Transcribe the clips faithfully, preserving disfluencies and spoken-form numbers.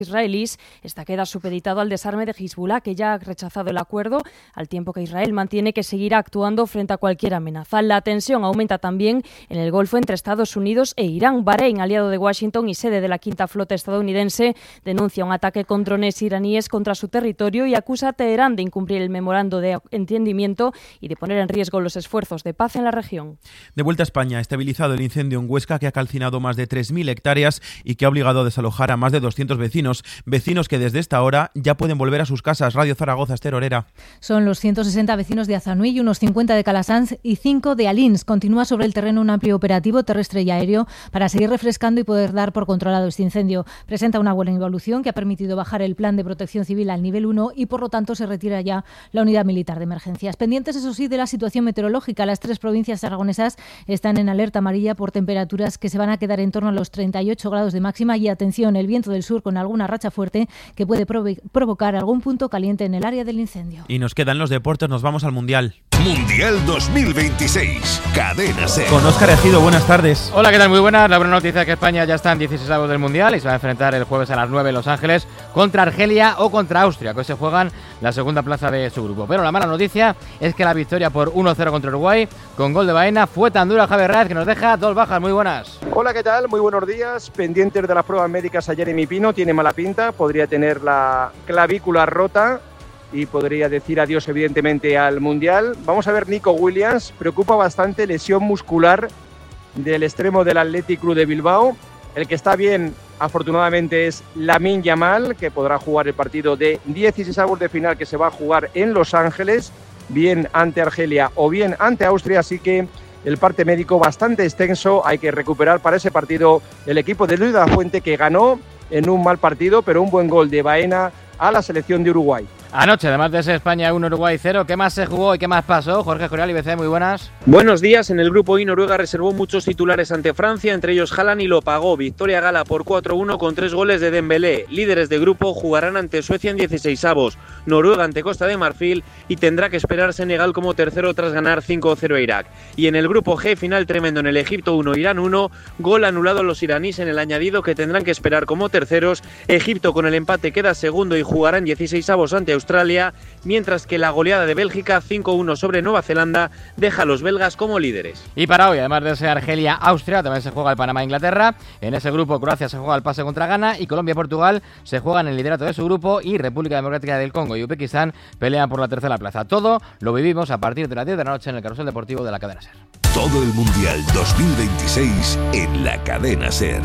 israelíes. Esta queda supeditado al desarme de Hezbollah, que ya ha rechazado el acuerdo, al tiempo que Israel mantiene que seguirá actuando frente a cualquier amenaza. La tensión aumenta también en el Golfo entre Estados Unidos e Irán. Bahrein, aliado de Washington y sede de la quinta flota estadounidense, denuncia un ataque con drones iraníes contra su territorio y acusa a Teherán de incumplir el memorando de entendimiento y de poner en riesgo los esfuerzos de paz en la región. De vuelta a España, ha estabilizado el incendio en Huesca, que ha calcinado más de tres mil hectáreas y que ha obligado a desalojar a más de doscientos vecinos. Vecinos que desde esta hora ya pueden volver a sus casas. Radio Zaragoza, Esther Orera. Son los ciento sesenta vecinos de Azanui y unos cincuenta de Calasanz y cinco de Alins. Continúa sobre el terreno un amplio operativo terrestre y aéreo para seguir refrescando y poder dar por controlado este incendio. Presenta una buena evolución que ha permitido bajar el plan de protección civil al nivel uno y por lo tanto se retira ya la unidad militar de emergencias. Pendientes, eso sí, de la situación meteorológica. Las tres provincias aragonesas están en alerta amarilla por temperaturas que se van a quedar en torno a los treinta y ocho grados de máxima y atención, el viento del sur con alguna racha fuerte que puede provo- provocar algún punto caliente en el área del incendio. Y nos quedan los deportes, nos vamos al Mundial. Mundial dos mil veintiséis, Cadena SER. Con Óscar Ejido, buenas tardes. Hola, ¿qué tal? Muy buenas. La buena noticia es que España ya está en dieciseisavos del Mundial y se va a enfrentar el jueves a las nueve en Los Ángeles contra Argelia o contra Austria, que hoy se juegan la segunda plaza de su grupo. Pero la mala noticia es que la victoria por uno cero contra Uruguay, con gol de Baena, fue tan dura, Javier Ráez, que nos deja dos bajas. Muy buenas. Hola, ¿qué tal? Muy buenos días. Pendientes de las pruebas médicas a Jeremy Pino, tiene mala pinta, podría tener la clavícula rota y podría decir adiós evidentemente al Mundial. Vamos a ver Nico Williams, preocupa bastante, lesión muscular del extremo del Athletic Club de Bilbao. El que está bien, afortunadamente, es Lamine Yamal, que podrá jugar el partido de dieciseisavos de final que se va a jugar en Los Ángeles, bien ante Argelia o bien ante Austria, así que el parte médico bastante extenso, hay que recuperar para ese partido el equipo de Luis de la Fuente, que ganó en un mal partido, pero un buen gol de Baena a la selección de Uruguay. Anoche, además de ese España uno, Uruguay cero, ¿qué más se jugó y qué más pasó? Jorge Escorial, I B C, muy buenas. Buenos días. En el grupo I, Noruega reservó muchos titulares ante Francia, entre ellos Haaland, y lo pagó. Victoria gala por cuatro uno con tres goles de Dembélé. Líderes de grupo jugarán ante Suecia en dieciseisavos, Noruega ante Costa de Marfil y tendrá que esperar Senegal como tercero tras ganar cinco cero a Irak. Y en el grupo G, final tremendo en el Egipto uno, Irán uno, gol anulado a los iraníes en el añadido, que tendrán que esperar como terceros. Egipto con el empate queda segundo y jugará en dieciseisavos ante Australia, mientras que la goleada de Bélgica cinco uno sobre Nueva Zelanda deja a los belgas como líderes. Y para hoy, además de ese Argelia-Austria, también se juega el Panamá-Inglaterra. En ese grupo, Croacia se juega el pase contra Ghana y Colombia-Portugal se juegan el liderato de su grupo, y República Democrática del Congo y Uzbekistán pelean por la tercera plaza. Todo lo vivimos a partir de las diez de la noche en el Carrusel Deportivo de la Cadena SER. Todo el Mundial dos mil veintiséis en la Cadena SER.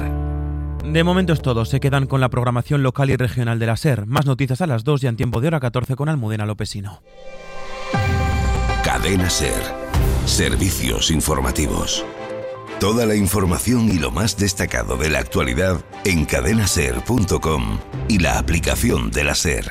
De momento es todo, se quedan con la programación local y regional de la SER. Más noticias a las dos y en tiempo de hora catorce con Almudena Lopesino. Cadena SER. Servicios informativos. Toda la información y lo más destacado de la actualidad en cadena ser punto com y la aplicación de la SER.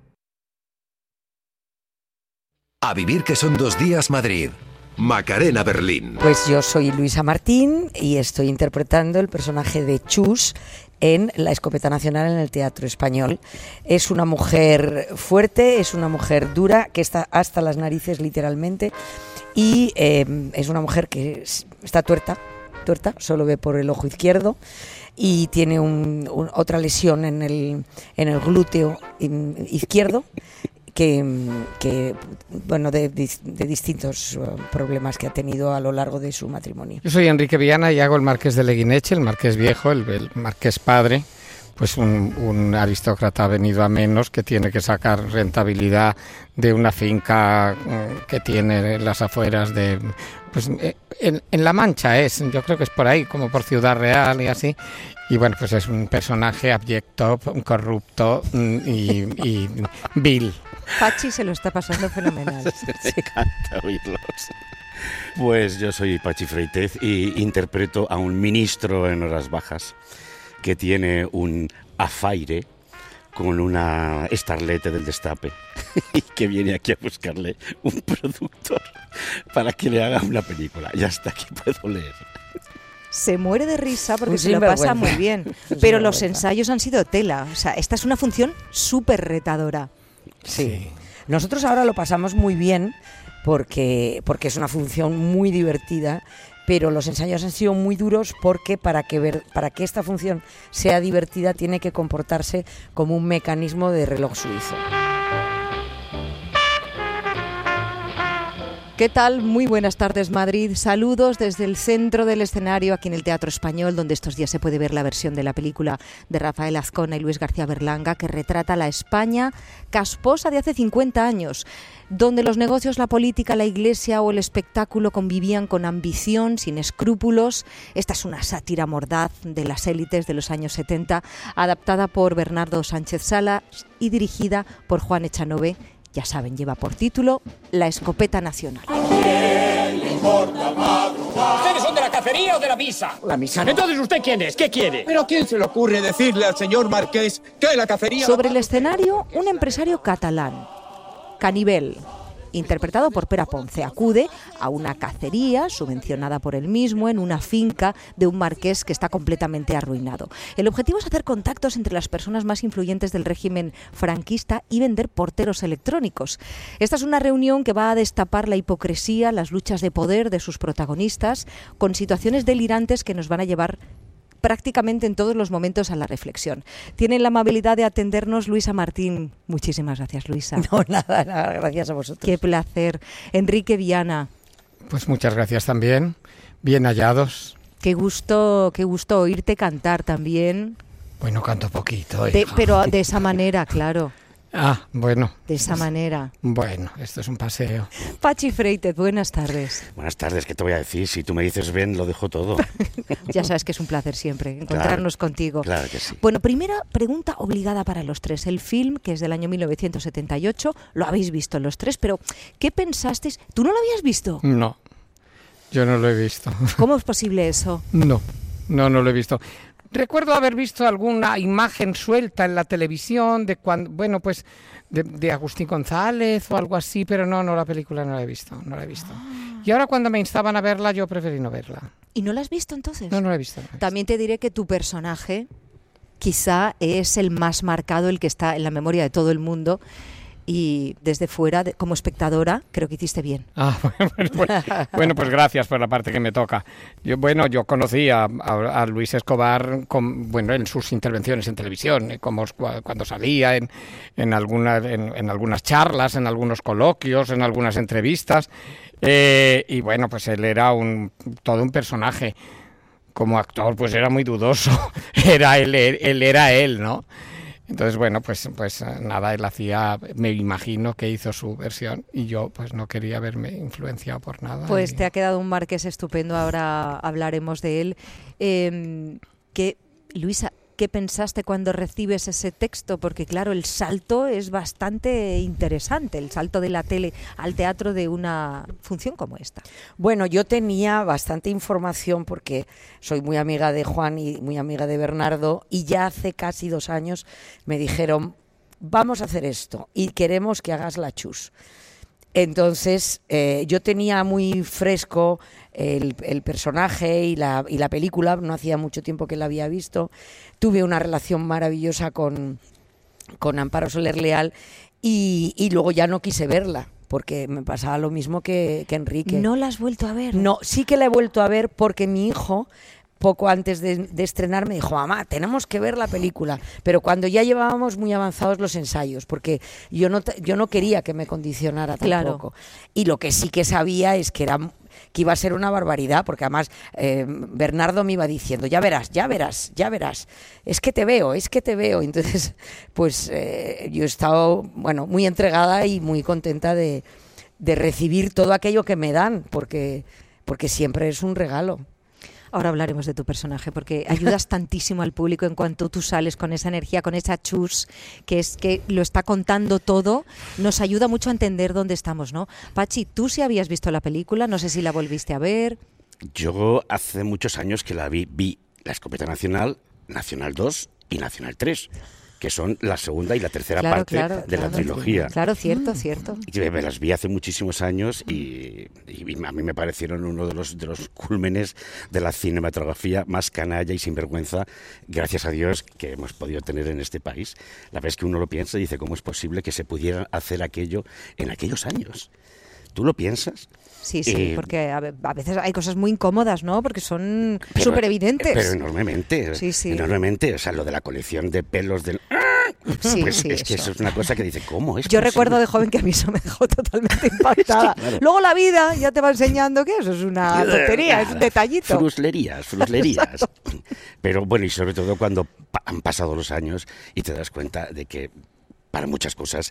A vivir que son dos días Madrid. Macarena Berlín. Pues yo soy Luisa Martín y estoy interpretando el personaje de Chus en La Escopeta Nacional en el Teatro Español. Es una mujer fuerte, es una mujer dura, que está hasta las narices literalmente, y eh, es una mujer que está tuerta, tuerta, solo ve por el ojo izquierdo, y tiene un, un, otra lesión en el, en el glúteo izquierdo, Que, que bueno, de, de distintos problemas que ha tenido a lo largo de su matrimonio. Yo soy Enrique Viana y hago el Marqués de Leguineche, el Marqués viejo, el, el Marqués padre, pues un, un aristócrata venido a menos que tiene que sacar rentabilidad de una finca que tiene en las afueras de... Pues en, en La Mancha es, yo creo que es por ahí, como por Ciudad Real y así. Y bueno, pues es un personaje abyecto, corrupto y, y vil. Pachi se lo está pasando fenomenal. Me encanta oírlos. Pues yo soy Pachi Freitez y interpreto a un ministro en horas bajas que tiene un afaire con una starlete del Destape y que viene aquí a buscarle un productor para que le haga una película. Y hasta aquí puedo leer. Se muere de risa porque se lo pasa muy bien, pero los ensayos han sido tela. O sea, esta es una función súper retadora. Sí. Nosotros ahora lo pasamos muy bien porque, porque es una función muy divertida pero los ensayos han sido muy duros porque para que, ver, para que esta función sea divertida tiene que comportarse como un mecanismo de reloj suizo. ¿Qué tal? Muy buenas tardes, Madrid. Saludos desde el centro del escenario, aquí en el Teatro Español, donde estos días se puede ver la versión de la película de Rafael Azcona y Luis García Berlanga, que retrata la España casposa de hace cincuenta años, donde los negocios, la política, la iglesia o el espectáculo convivían con ambición, sin escrúpulos. Esta es una sátira mordaz de las élites de los años setenta, adaptada por Bernardo Sánchez Salas y dirigida por Juan Echanove. Ya saben, lleva por título La Escopeta Nacional. ¿A quién le importa madrugar? ¿Ustedes son de la cacería o de la misa? La misa no. Entonces, ¿usted quién es? ¿Qué quiere? ¿Pero a quién se le ocurre decirle al señor Marqués que la cacería... Sobre el escenario, un empresario catalán, Canivel, interpretado por Pere Ponce, acude a una cacería subvencionada por él mismo en una finca de un marqués que está completamente arruinado. El objetivo es hacer contactos entre las personas más influyentes del régimen franquista y vender porteros electrónicos. Esta es una reunión que va a destapar la hipocresía, las luchas de poder de sus protagonistas, con situaciones delirantes que nos van a llevar prácticamente en todos los momentos a la reflexión. Tienen la amabilidad de atendernos Luisa Martín. Muchísimas gracias, Luisa. No, nada, nada, gracias a vosotros. Qué placer. Enrique Viana. Pues muchas gracias también. Bien hallados. Qué gusto, qué gusto oírte cantar también. Bueno, canto poquito. De, pero de esa manera, claro. Ah, bueno. De esa manera. Bueno, esto es un paseo. Pachi Freitez, buenas tardes. Buenas tardes, ¿qué te voy a decir? Si tú me dices ven, lo dejo todo. Ya sabes que es un placer siempre encontrarnos claro, contigo. Claro que sí. Bueno, primera pregunta obligada para los tres. El film, que es del año mil novecientos setenta y ocho, lo habéis visto los tres, pero ¿qué pensasteis? ¿Tú no lo habías visto? No, yo no lo he visto. ¿Cómo es posible eso? No, no, no lo he visto. Recuerdo haber visto alguna imagen suelta en la televisión de cuando, bueno, pues de, de Agustín González o algo así, pero no, no, la película no la he visto, no la he visto. Ah. Y ahora cuando me instaban a verla, yo preferí no verla. ¿Y no la has visto entonces? No, no la he visto. No la he visto. También te diré que tu personaje quizá es el más marcado, el que está en la memoria de todo el mundo. Y desde fuera, de, como espectadora, creo que hiciste bien. Ah, bueno, pues, bueno, pues gracias por la parte que me toca. Yo, bueno, yo conocí a, a, a Luis Escobar con, bueno, en sus intervenciones en televisión, eh, como cuando salía en, en, alguna, en, en algunas charlas, en algunos coloquios, en algunas entrevistas. Eh, y bueno, pues él era un todo un personaje. Como actor, pues era muy dudoso. Era él, él, él era él, ¿no? Entonces, bueno, pues, pues nada, él hacía, me imagino que hizo su versión y yo pues no quería verme influenciado por nada. Pues y... te ha quedado un Marqués estupendo, ahora hablaremos de él. Eh, que, Luisa, ¿qué pensaste cuando recibes ese texto? Porque claro, el salto es bastante interesante, el salto de la tele al teatro de una función como esta. Bueno, yo tenía bastante información porque soy muy amiga de Juan y muy amiga de Bernardo y ya hace casi dos años me dijeron, vamos a hacer esto y queremos que hagas la chus. Entonces eh, yo tenía muy fresco el, el personaje y la, y la película, no hacía mucho tiempo que la había visto. Tuve una relación maravillosa con, con Amparo Soler Leal y, y luego ya no quise verla porque me pasaba lo mismo que, que Enrique. ¿No la has vuelto a ver? No, sí que la he vuelto a ver porque mi hijo... poco antes de, de estrenar me dijo, mamá, tenemos que ver la película, pero cuando ya llevábamos muy avanzados los ensayos, porque yo no, yo no quería que me condicionara tampoco. Claro. Y lo que sí que sabía es que era que iba a ser una barbaridad, porque además eh, Bernardo me iba diciendo, ya verás, ya verás, ya verás, es que te veo, es que te veo. Entonces, pues eh, yo he estado, bueno, muy entregada y muy contenta de, de recibir todo aquello que me dan, porque, porque siempre es un regalo. Ahora hablaremos de tu personaje, porque ayudas tantísimo al público en cuanto tú sales con esa energía, con esa chus, que es que lo está contando todo, nos ayuda mucho a entender dónde estamos, ¿no? Pachi, tú sí habías visto la película, no sé si la volviste a ver. Yo hace muchos años que la vi, vi La Escopeta Nacional, Nacional dos y Nacional tres, que son la segunda y la tercera claro, parte claro, de claro, la trilogía. Claro, cierto, cierto. Y me las vi hace muchísimos años y, y a mí me parecieron uno de los, de los cúlmenes de la cinematografía más canalla y sinvergüenza, gracias a Dios, que hemos podido tener en este país. La vez que uno lo piensa y dice, ¿cómo es posible que se pudiera hacer aquello en aquellos años? ¿Tú lo piensas? Sí, sí, eh, porque a, a veces hay cosas muy incómodas, ¿no? Porque son súper evidentes. Pero enormemente, sí, sí. enormemente. O sea, lo de la colección de pelos del... Sí, pues sí, es que eso es una cosa que dice, ¿cómo es Yo posible? recuerdo de joven que a mí eso me dejó totalmente impactada. Sí, claro. Luego la vida ya te va enseñando que eso es una tontería, es un detallito. Fruslerías, fruslerías. Pero bueno, y sobre todo cuando pa- han pasado los años y te das cuenta de que para muchas cosas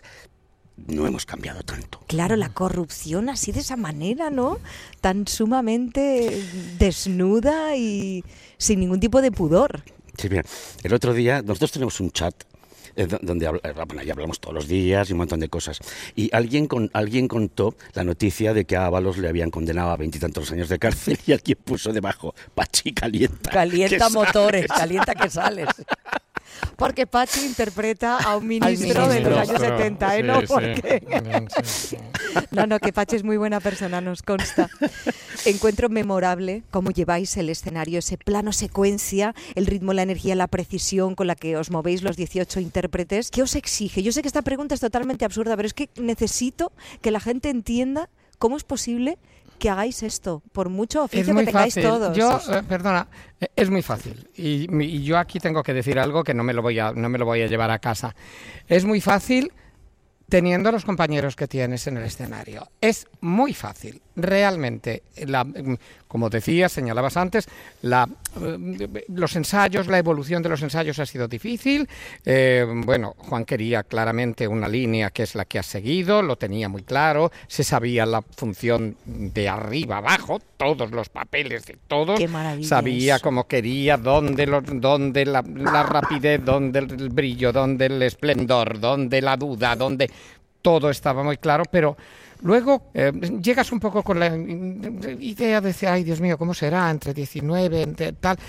no hemos cambiado tanto. Claro, la corrupción así de esa manera, ¿no? Tan sumamente desnuda y sin ningún tipo de pudor. Sí, mira, el otro día nosotros tenemos un chat eh, do- donde habla- eh, bueno, ahí hablamos todos los días y un montón de cosas. Y alguien con alguien contó la noticia de que a Ábalos le habían condenado a veintitantos años de cárcel y alguien puso debajo, Pachi calienta. Calienta que motores, sales". calienta que sales. Porque Pachi interpreta a un ministro, ministro. de los años Pero, setenta, ¿eh? sí, ¿no? sí. Porque... Sí, sí. No, no, que Pachi es muy buena persona, nos consta. Encuentro memorable cómo lleváis el escenario, ese plano secuencia, el ritmo, la energía, la precisión con la que os movéis los dieciocho intérpretes. ¿Qué os exige? Yo sé que esta pregunta es totalmente absurda, pero es que necesito que la gente entienda cómo es posible que hagáis esto, por mucho Es oficio muy que tengáis fácil. todos. Yo, eh, perdona, eh, es muy fácil. Y, mi- y yo aquí tengo que decir algo que no me lo voy a, no me lo voy a llevar a casa. Es muy fácil teniendo los compañeros que tienes en el escenario. Es muy fácil, realmente. La, mm, como decías, señalabas antes, la, eh, los ensayos, la evolución de los ensayos ha sido difícil. Eh, bueno, Juan quería claramente una línea que es la que has seguido, lo tenía muy claro, se sabía la función de arriba abajo, todos los papeles de todos, Qué maravilla sabía eso. cómo quería, dónde, lo- dónde la, la rapidez, dónde el brillo, dónde el esplendor, dónde la duda, dónde... Todo estaba muy claro, pero luego eh, llegas un poco con la idea de decir, ay, Dios mío, ¿cómo será entre diecinueve, entre tal?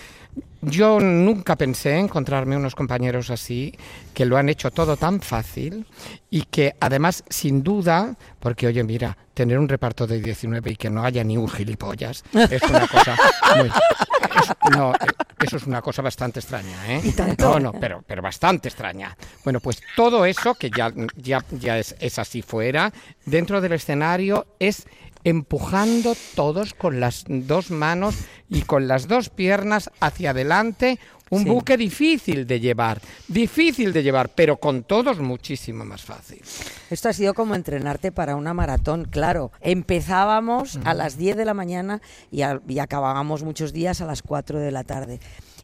Yo nunca pensé encontrarme unos compañeros así, que lo han hecho todo tan fácil y que además, sin duda, porque oye, mira, tener un reparto de diecinueve y que no haya ni un gilipollas es una cosa muy... es- no, eh, eso es una cosa bastante extraña, ¿eh? No, no, pero, pero bastante extraña. Bueno, pues todo eso, que ya, ya, ya es, es así fuera, dentro del escenario es empujando todos con las dos manos y con las dos piernas hacia adelante, un Sí. buque difícil de llevar, difícil de llevar, pero con todos muchísimo más fácil. Esto ha sido como entrenarte para una maratón, claro. Empezábamos a las diez de la mañana y, a- y acabábamos muchos días a las cuatro de la tarde.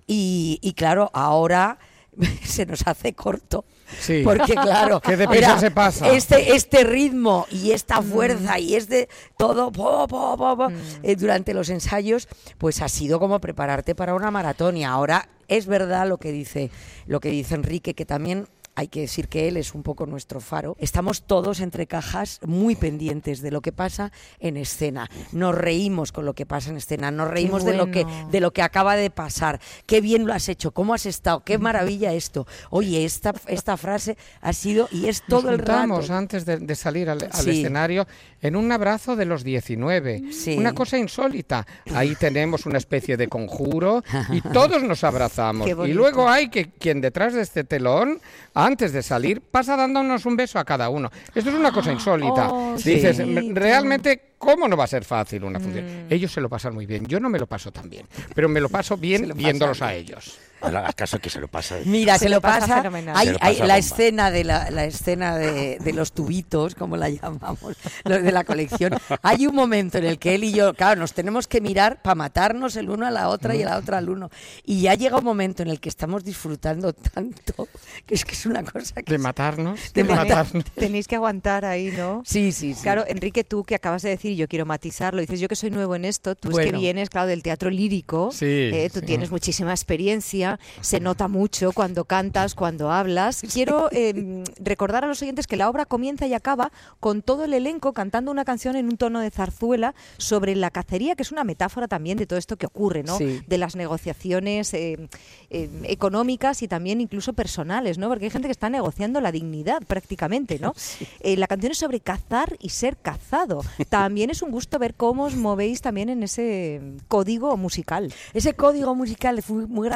Y, y claro, ahora se nos hace corto. Sí. Porque claro, Qué deprisa era se pasa. Este, este ritmo y esta fuerza y este todo po, po, po, po, eh, durante los ensayos, pues ha sido como prepararte para una maratón. Y ahora es verdad lo que dice, lo que dice Enrique, que también hay que decir que él es un poco nuestro faro. Estamos todos entre cajas muy pendientes de lo que pasa en escena. Nos reímos con lo que pasa en escena, nos reímos Qué de lo que bueno. de lo que acaba de pasar. Qué bien lo has hecho, cómo has estado, qué maravilla esto. Oye, esta, esta frase ha sido y es todo Nos el rato. juntamos antes de, de salir al, al Sí. escenario en un abrazo de los diecinueve. Sí. Una cosa insólita. Ahí tenemos una especie de conjuro y todos nos abrazamos. Qué Y bonito. luego hay que quien detrás de este telón, antes de salir, pasa dándonos un beso a cada uno. Esto es una cosa insólita. Oh, Dices, sí. realmente, ¿cómo no va a ser fácil una función? Mm. Ellos se lo pasan muy bien. Yo no me lo paso tan bien, pero me lo paso bien lo viéndolos pasan a ellos. No hagas caso que se lo pasa. Mira, se, Se lo lo pasa pasa, fenomenal. hay, Se lo hay pasa la bomba. escena de la, la escena de, de los tubitos, como la llamamos, los de la colección. Hay un momento en el que él y yo, claro, nos tenemos que mirar para matarnos el uno a la otra y la otra al uno. Y ya llega un momento en el que estamos disfrutando tanto que es que es una cosa que De es- matarnos, de de matar. matarnos. Tenéis que aguantar ahí, ¿no? Sí, sí, sí. Claro, Enrique, tú que acabas de decir, y yo quiero matizarlo, dices yo que soy nuevo en esto, tú es Bueno. que vienes, claro, del teatro lírico, Sí, eh, tú sí. tienes muchísima experiencia, se nota mucho cuando cantas, cuando hablas. Quiero eh, recordar a los oyentes que la obra comienza y acaba con todo el elenco cantando una canción en un tono de zarzuela sobre la cacería, que es una metáfora también de todo esto que ocurre, ¿no? Sí. De las negociaciones eh, eh, económicas y también incluso personales, ¿no? Porque hay gente que está negociando la dignidad prácticamente, ¿no? Eh, la canción es sobre cazar y ser cazado. También es un gusto ver cómo os movéis también en ese código musical. Ese código musical fue muy gracioso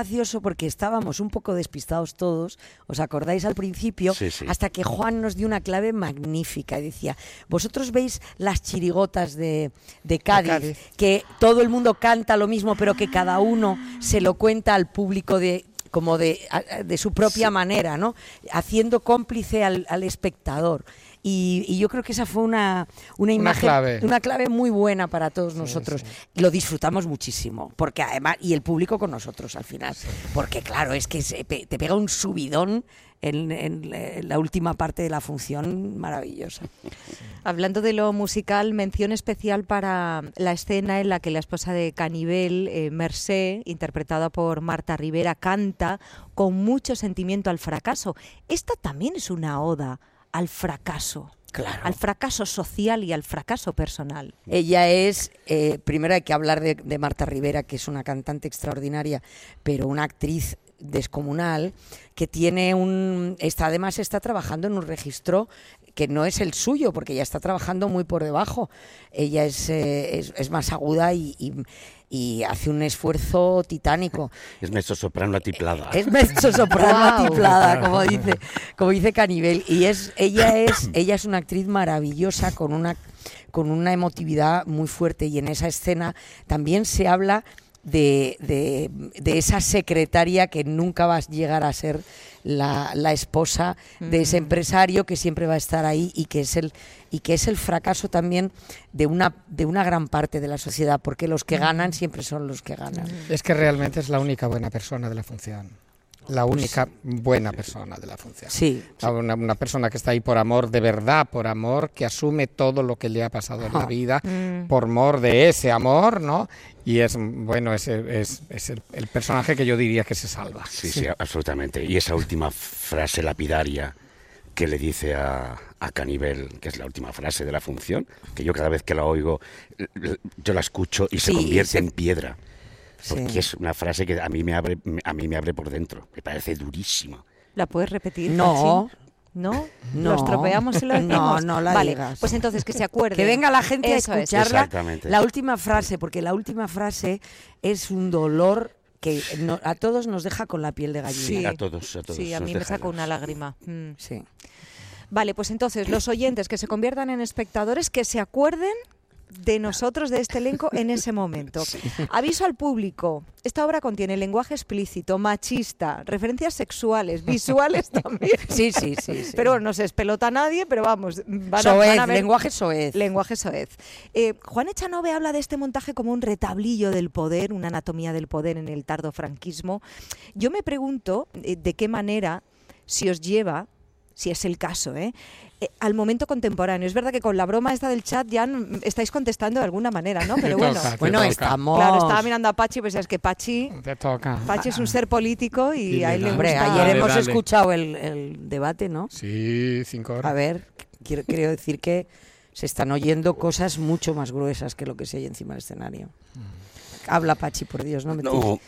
porque estábamos un poco despistados todos, ¿os acordáis al principio? Sí, sí. Hasta que Juan nos dio una clave magnífica y decía, vosotros veis las chirigotas de, de Cádiz, Cádiz, que todo el mundo canta lo mismo, pero que cada uno se lo cuenta al público de... como de, de su propia sí. manera, ¿no? Haciendo cómplice al, al espectador. Y, y yo creo que esa fue una, una imagen, una clave. una clave muy buena para todos sí, nosotros. Sí. Lo disfrutamos muchísimo, porque además, y el público con nosotros al final, sí. porque claro, es que se, te pega un subidón en, en, en la última parte de la función maravillosa. Hablando de lo musical, mención especial para la escena en la que la esposa de Canivel, eh, Mercé, interpretada por Marta Rivera, canta con mucho sentimiento al fracaso. Esta también es una oda al fracaso. Claro. Al fracaso social y al fracaso personal. Ella es, eh, primero hay que hablar de, de Marta Rivera, que es una cantante extraordinaria, pero una actriz descomunal, que tiene un... Está, además está trabajando en un registro que no es el suyo, porque ella está trabajando muy por debajo. Ella es, eh, es, es más aguda y... y y hace un esfuerzo titánico. Es mezzosoprano atiplada. Es mezzosoprano wow. atiplada, como dice, como dice Canivel. Y es, ella es, ella es una actriz maravillosa con una, con una emotividad muy fuerte. Y en esa escena también se habla de, de, de esa secretaria que nunca va a llegar a ser la, la esposa de ese empresario que siempre va a estar ahí y que es el y que es el fracaso también de una de una gran parte de la sociedad, porque los que ganan siempre son los que ganan. Es que realmente es la única buena persona de la función. La única buena persona de la función. Sí. Una, una persona que está ahí por amor, de verdad, por amor, que asume todo lo que le ha pasado en la vida, mm. por mor de ese amor, ¿no? Y es, bueno, es, es, es el, el personaje que yo diría que se salva. Sí, sí, sí, absolutamente. Y esa última frase lapidaria que le dice a, a Canivel, que es la última frase de la función, que yo cada vez que la oigo, yo la escucho y se sí, convierte sí. en piedra. Porque sí. es una frase que a mí me abre a mí me abre por dentro. Me parece durísima. ¿La puedes repetir? No. Pachi? ¿No? No. ¿Lo estropeamos y lo decimos? No, no la vale, digas. Pues entonces que se acuerde. Que venga la gente Eso a escucharla. Es. La última frase, porque la última frase es un dolor que no, a todos nos deja con la piel de gallina. Sí, a todos, a todos. Sí, a mí me saca una lágrima. Mm. Sí. Vale, pues entonces los oyentes que se conviertan en espectadores, que se acuerden de nosotros, de este elenco, en ese momento. Sí. Aviso al público, esta obra contiene lenguaje explícito, machista, referencias sexuales, visuales también. Sí, sí, sí. sí. Pero bueno, no se espelota a nadie, pero vamos, van, soez, a, van a ver... lenguaje soez. Lenguaje soez. Eh, Juan Echanove habla de este montaje como un retablillo del poder, una anatomía del poder en el tardo franquismo. Yo me pregunto eh, de qué manera, si os lleva, si es el caso, ¿eh? Eh, al momento contemporáneo. Es verdad que con la broma esta del chat ya n- estáis contestando de alguna manera, ¿no? Pero bueno, toca, bueno toca. estamos... Claro, estaba mirando a Pachi, pues es que Pachi... Te toca. Pachi es un ser político y, y a él le Hombre, gusta... ayer Dale, hemos dale. escuchado el, el debate, ¿no? Sí, cinco horas. A ver, quiero, quiero decir que se están oyendo cosas mucho más gruesas que lo que se oye encima del escenario. Habla, Pachi, por Dios, no me No,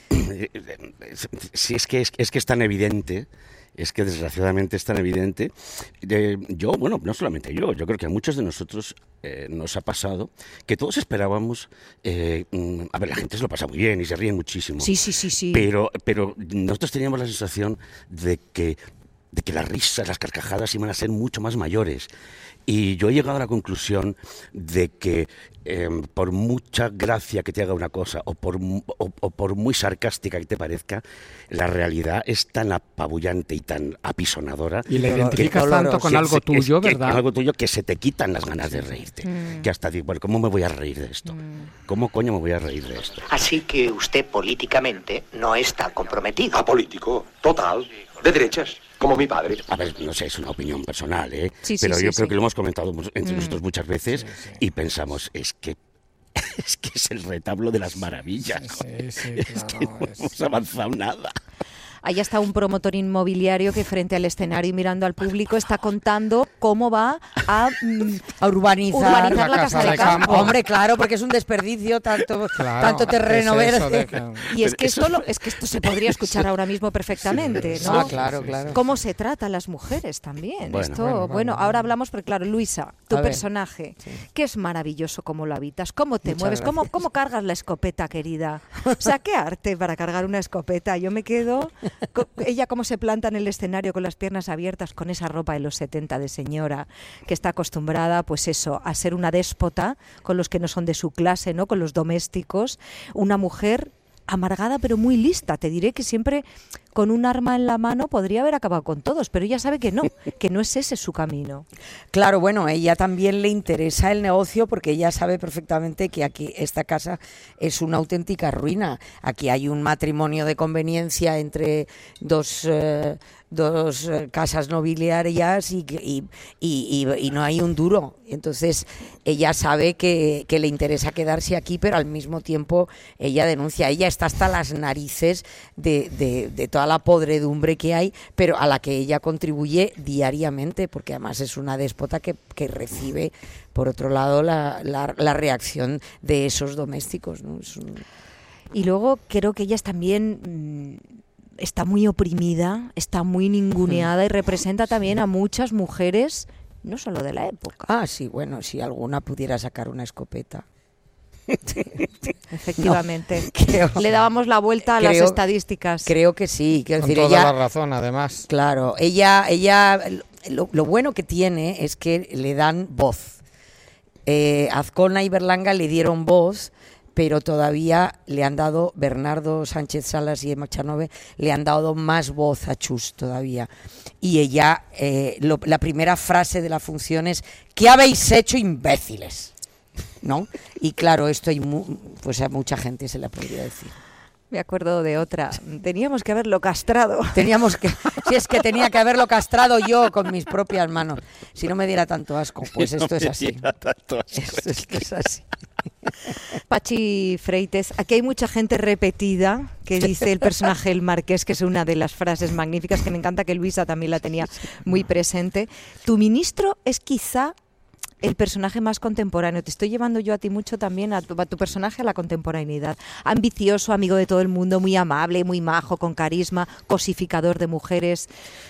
sí, es que es, es que es tan evidente, es que desgraciadamente es tan evidente. Eh, yo, bueno, no solamente yo, yo creo que a muchos de nosotros eh, nos ha pasado que todos esperábamos, eh, mm, a ver, la gente se lo pasa muy bien y se ríen muchísimo. Sí, sí, sí, sí. Pero, pero nosotros teníamos la sensación de que, de que las risas, las carcajadas iban a ser mucho más mayores. Y yo he llegado a la conclusión de que eh, por mucha gracia que te haga una cosa o por, o, o por muy sarcástica que te parezca, la realidad es tan apabullante y tan apisonadora. Y la identificas tanto con algo es, tuyo, es, ¿verdad? Con algo tuyo que se te quitan las ganas de reírte. Mm. Que hasta digo, bueno, ¿cómo me voy a reír de esto? Mm. ¿Cómo coño me voy a reír de esto? Así que usted políticamente no está comprometido. Apolítico, total, de derechas. Como mi padre. A ver, no sé, es una opinión personal, ¿eh? Sí, sí, pero sí, yo sí. creo que lo hemos comentado entre Mm. nosotros muchas veces Sí, sí. y pensamos, es que es que es el retablo de las maravillas. Sí, sí, sí, es claro, que no es- hemos avanzado nada. Ahí está un promotor inmobiliario que frente al escenario y mirando al público está contando cómo va a, mm, a urbanizar, urbanizar la, la casa, casa de campo. campo. Hombre, claro, porque es un desperdicio tanto, claro, tanto terreno verde. Que... Y es que, esto lo, es que esto se podría escuchar ahora mismo perfectamente, sí, ¿no? Ah, claro, claro. Cómo se trata a las mujeres también. Bueno, esto, bueno, bueno, bueno, ahora hablamos, porque claro, Luisa, tu a personaje, sí. que es maravilloso cómo lo habitas, cómo te Muchas mueves, cómo, cómo cargas la escopeta, querida. O sea, qué arte para cargar una escopeta. Yo me quedo, con, ella cómo se planta en el escenario con las piernas abiertas, con esa ropa de los setenta de señora, que está acostumbrada, pues eso, a ser una déspota con los que no son de su clase, ¿no? Con los domésticos. Una mujer amargada pero muy lista. Te diré que siempre con un arma en la mano podría haber acabado con todos, pero ella sabe que no, que no es ese su camino. Claro, bueno, a ella también le interesa el negocio porque ella sabe perfectamente que aquí esta casa es una auténtica ruina. Aquí hay un matrimonio de conveniencia entre dos... Eh, dos casas nobiliarias y, y, y, y no hay un duro. Entonces ella sabe que, que le interesa quedarse aquí, pero al mismo tiempo ella denuncia. Ella está hasta las narices de, de, de toda la podredumbre que hay, pero a la que ella contribuye diariamente, porque además es una déspota que, que recibe, por otro lado, la, la, la reacción de esos domésticos, ¿no? Es un... Y luego creo que ellas también... Mmm, está muy oprimida, está muy ninguneada y representa también a muchas mujeres, no solo de la época. Ah, sí, bueno, si alguna pudiera sacar una escopeta. Efectivamente. No, creo, le dábamos la vuelta a creo, las estadísticas. Creo que sí. Quiero Con decir, toda ella, la razón, además. Claro, ella, ella lo, lo bueno que tiene es que le dan voz. Eh, Azcona y Berlanga le dieron voz, pero todavía le han dado, Bernardo Sánchez Salas y Emma Chanove, le han dado más voz a Chus todavía. Y ella, eh, lo, la primera frase de la función es: ¿qué habéis hecho, imbéciles? ¿No? Y claro, esto hay mu- pues a mucha gente se la podría decir. Me acuerdo de otra. Teníamos que haberlo castrado. Teníamos que, si es que tenía que haberlo castrado yo con mis propias manos. Si no me diera tanto asco, pues esto es así. Esto, esto es así. Pachi Freites, aquí hay mucha gente repetida que dice el personaje el Marqués, que es una de las frases magníficas que me encanta, que Luisa también la tenía muy presente. Tu ministro es quizá el personaje más contemporáneo. Te estoy llevando yo a ti mucho también, a tu, a tu personaje, a la contemporaneidad. Ambicioso, amigo de todo el mundo, muy amable, muy majo, con carisma, cosificador de mujeres.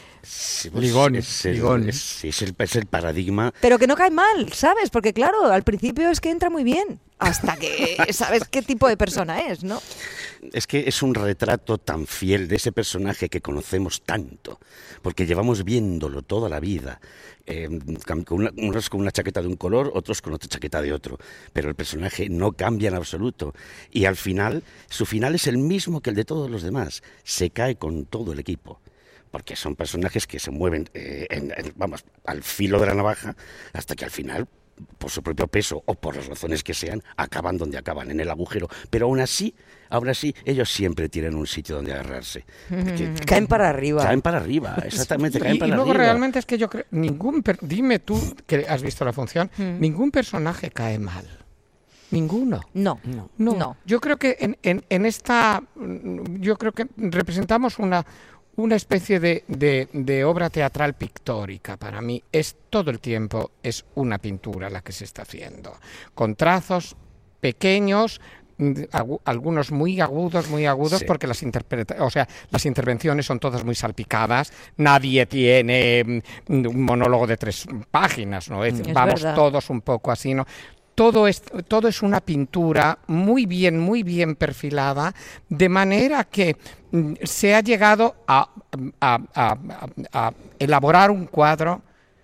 Sí, pues Ligones, es, el, ligones. Es, es, el, es el paradigma. Pero que no cae mal, ¿sabes? Porque claro, al principio es que entra muy bien, hasta que sabes qué tipo de persona es, ¿no? Es que es un retrato tan fiel de ese personaje que conocemos tanto, porque llevamos viéndolo toda la vida. Eh, con una, unos con una chaqueta de un color, otros con otra chaqueta de otro, pero el personaje no cambia en absoluto. Y al final, su final es el mismo que el de todos los demás. Se cae con todo el equipo, porque son personajes que se mueven eh, en, en, vamos, al filo de la navaja hasta que al final, por su propio peso o por las razones que sean, acaban donde acaban, en el agujero. Pero aún así, aún así, ellos siempre tienen un sitio donde agarrarse. Porque caen para arriba. Caen para arriba, exactamente, y, caen para y luego arriba. realmente es que yo creo, ningún, per, dime tú que has visto la función, Mm. ningún personaje cae mal. Ninguno. No, no, no. no. Yo creo que en, en, en esta, yo creo que representamos una una especie de, de, de obra teatral pictórica. Para mí es todo el tiempo es una pintura la que se está haciendo, con trazos pequeños, agu- algunos muy agudos, muy agudos, Sí. porque las interpreta- o sea, las intervenciones son todas muy salpicadas. Nadie tiene mm, un monólogo de tres páginas, ¿no? Es, Es vamos verdad. todos un poco así, ¿no? Todo es, todo es una pintura muy bien, muy bien perfilada, de manera que mm, se ha llegado a, a- a- a- a elaborar un cuadro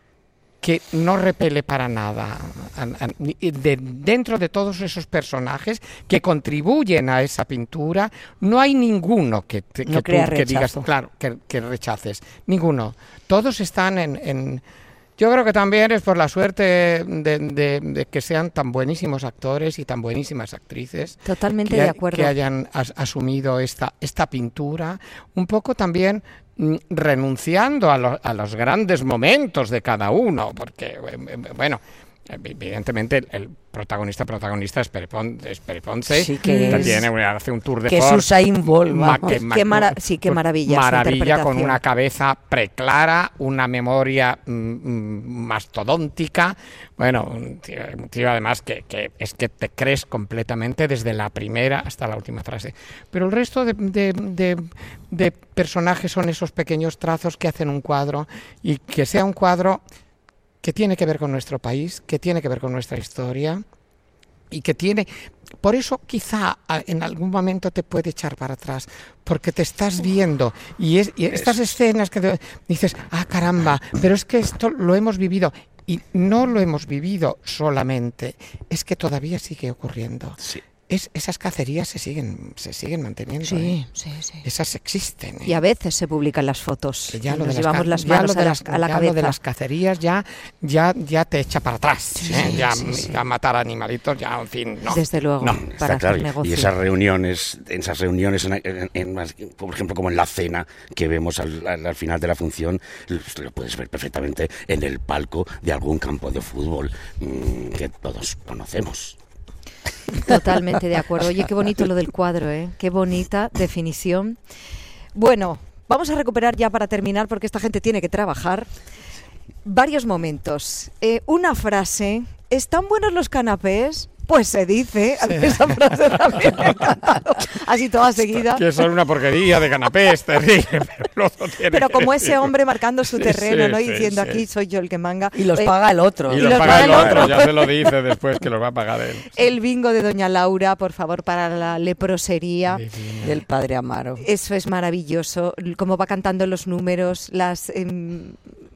que no repele para nada. A- a- y de- dentro de todos esos personajes que contribuyen a esa pintura, no hay ninguno que, te- No que, crea tú- que digas, rechazo. claro, que, que rechaces. Ninguno. Todos están en... en Yo creo que también es por la suerte de, de- de que sean tan buenísimos actores y tan buenísimas actrices. Totalmente que, de acuerdo. Que hayan as- asumido esta, esta pintura, un poco también mm, renunciando a, lo- a los grandes momentos de cada uno, porque, eh, bueno, evidentemente el, el protagonista protagonista es Pere Ponce, es Pere Ponce sí, que, que tiene, hace un tour de que force, es Usain Bolt, ma, que, ma, qué mara sí, qué maravilla maravilla con una cabeza preclara, una memoria mm, mastodóntica, bueno, un tío, un tío además que, que es que te crees completamente desde la primera hasta la última frase, pero el resto de, de, de, de personajes son esos pequeños trazos que hacen un cuadro, y que sea un cuadro que tiene que ver con nuestro país, que tiene que ver con nuestra historia, y que tiene... Por eso quizá en algún momento te puede echar para atrás, porque te estás viendo, y, es, y estas escenas que te, dices, ah, caramba, pero es que esto lo hemos vivido, y no lo hemos vivido solamente, es que todavía sigue ocurriendo. Sí. Es, esas cacerías se siguen se siguen manteniendo. Sí, ¿eh? sí, sí. Esas existen. ¿eh? Y a veces se publican las fotos. Ya lo nos de llevamos las, las manos ya lo de las, a la, a la ya cabeza. Lo de las cacerías ya, ya, ya te echa para atrás. Sí, ¿eh? sí, ya, sí, sí. ya matar animalitos, ya, en fin, no. Desde luego, no. para Está hacer claro. negocio. Y esas reuniones, en esas reuniones, en, en, en, por ejemplo, como en la cena que vemos al, al, al final de la función, lo puedes ver perfectamente en el palco de algún campo de fútbol mmm, que todos conocemos. Totalmente de acuerdo. Oye, qué bonito lo del cuadro, ¿eh? Qué bonita definición. Bueno, vamos a recuperar ya para terminar, porque esta gente tiene que trabajar. Varios momentos. Eh, una frase. ¿Están buenos los canapés? Pues se dice. Sí. Esa frase también me ha encantado. Así toda seguida. Que son una porquería de canapés, terrible. Pero, tiene pero como ese hombre marcando su terreno, sí, ¿no? Sí, y diciendo, sí. aquí soy yo el que manga. Y los eh, paga el otro. Y, y los, los paga, paga el el otro, otro. ya se lo dice después que los va a pagar él. El bingo de doña Laura, por favor, para la leprosería. Divino. Del padre Amaro. Eso es maravilloso. Cómo va cantando los números, las... Eh,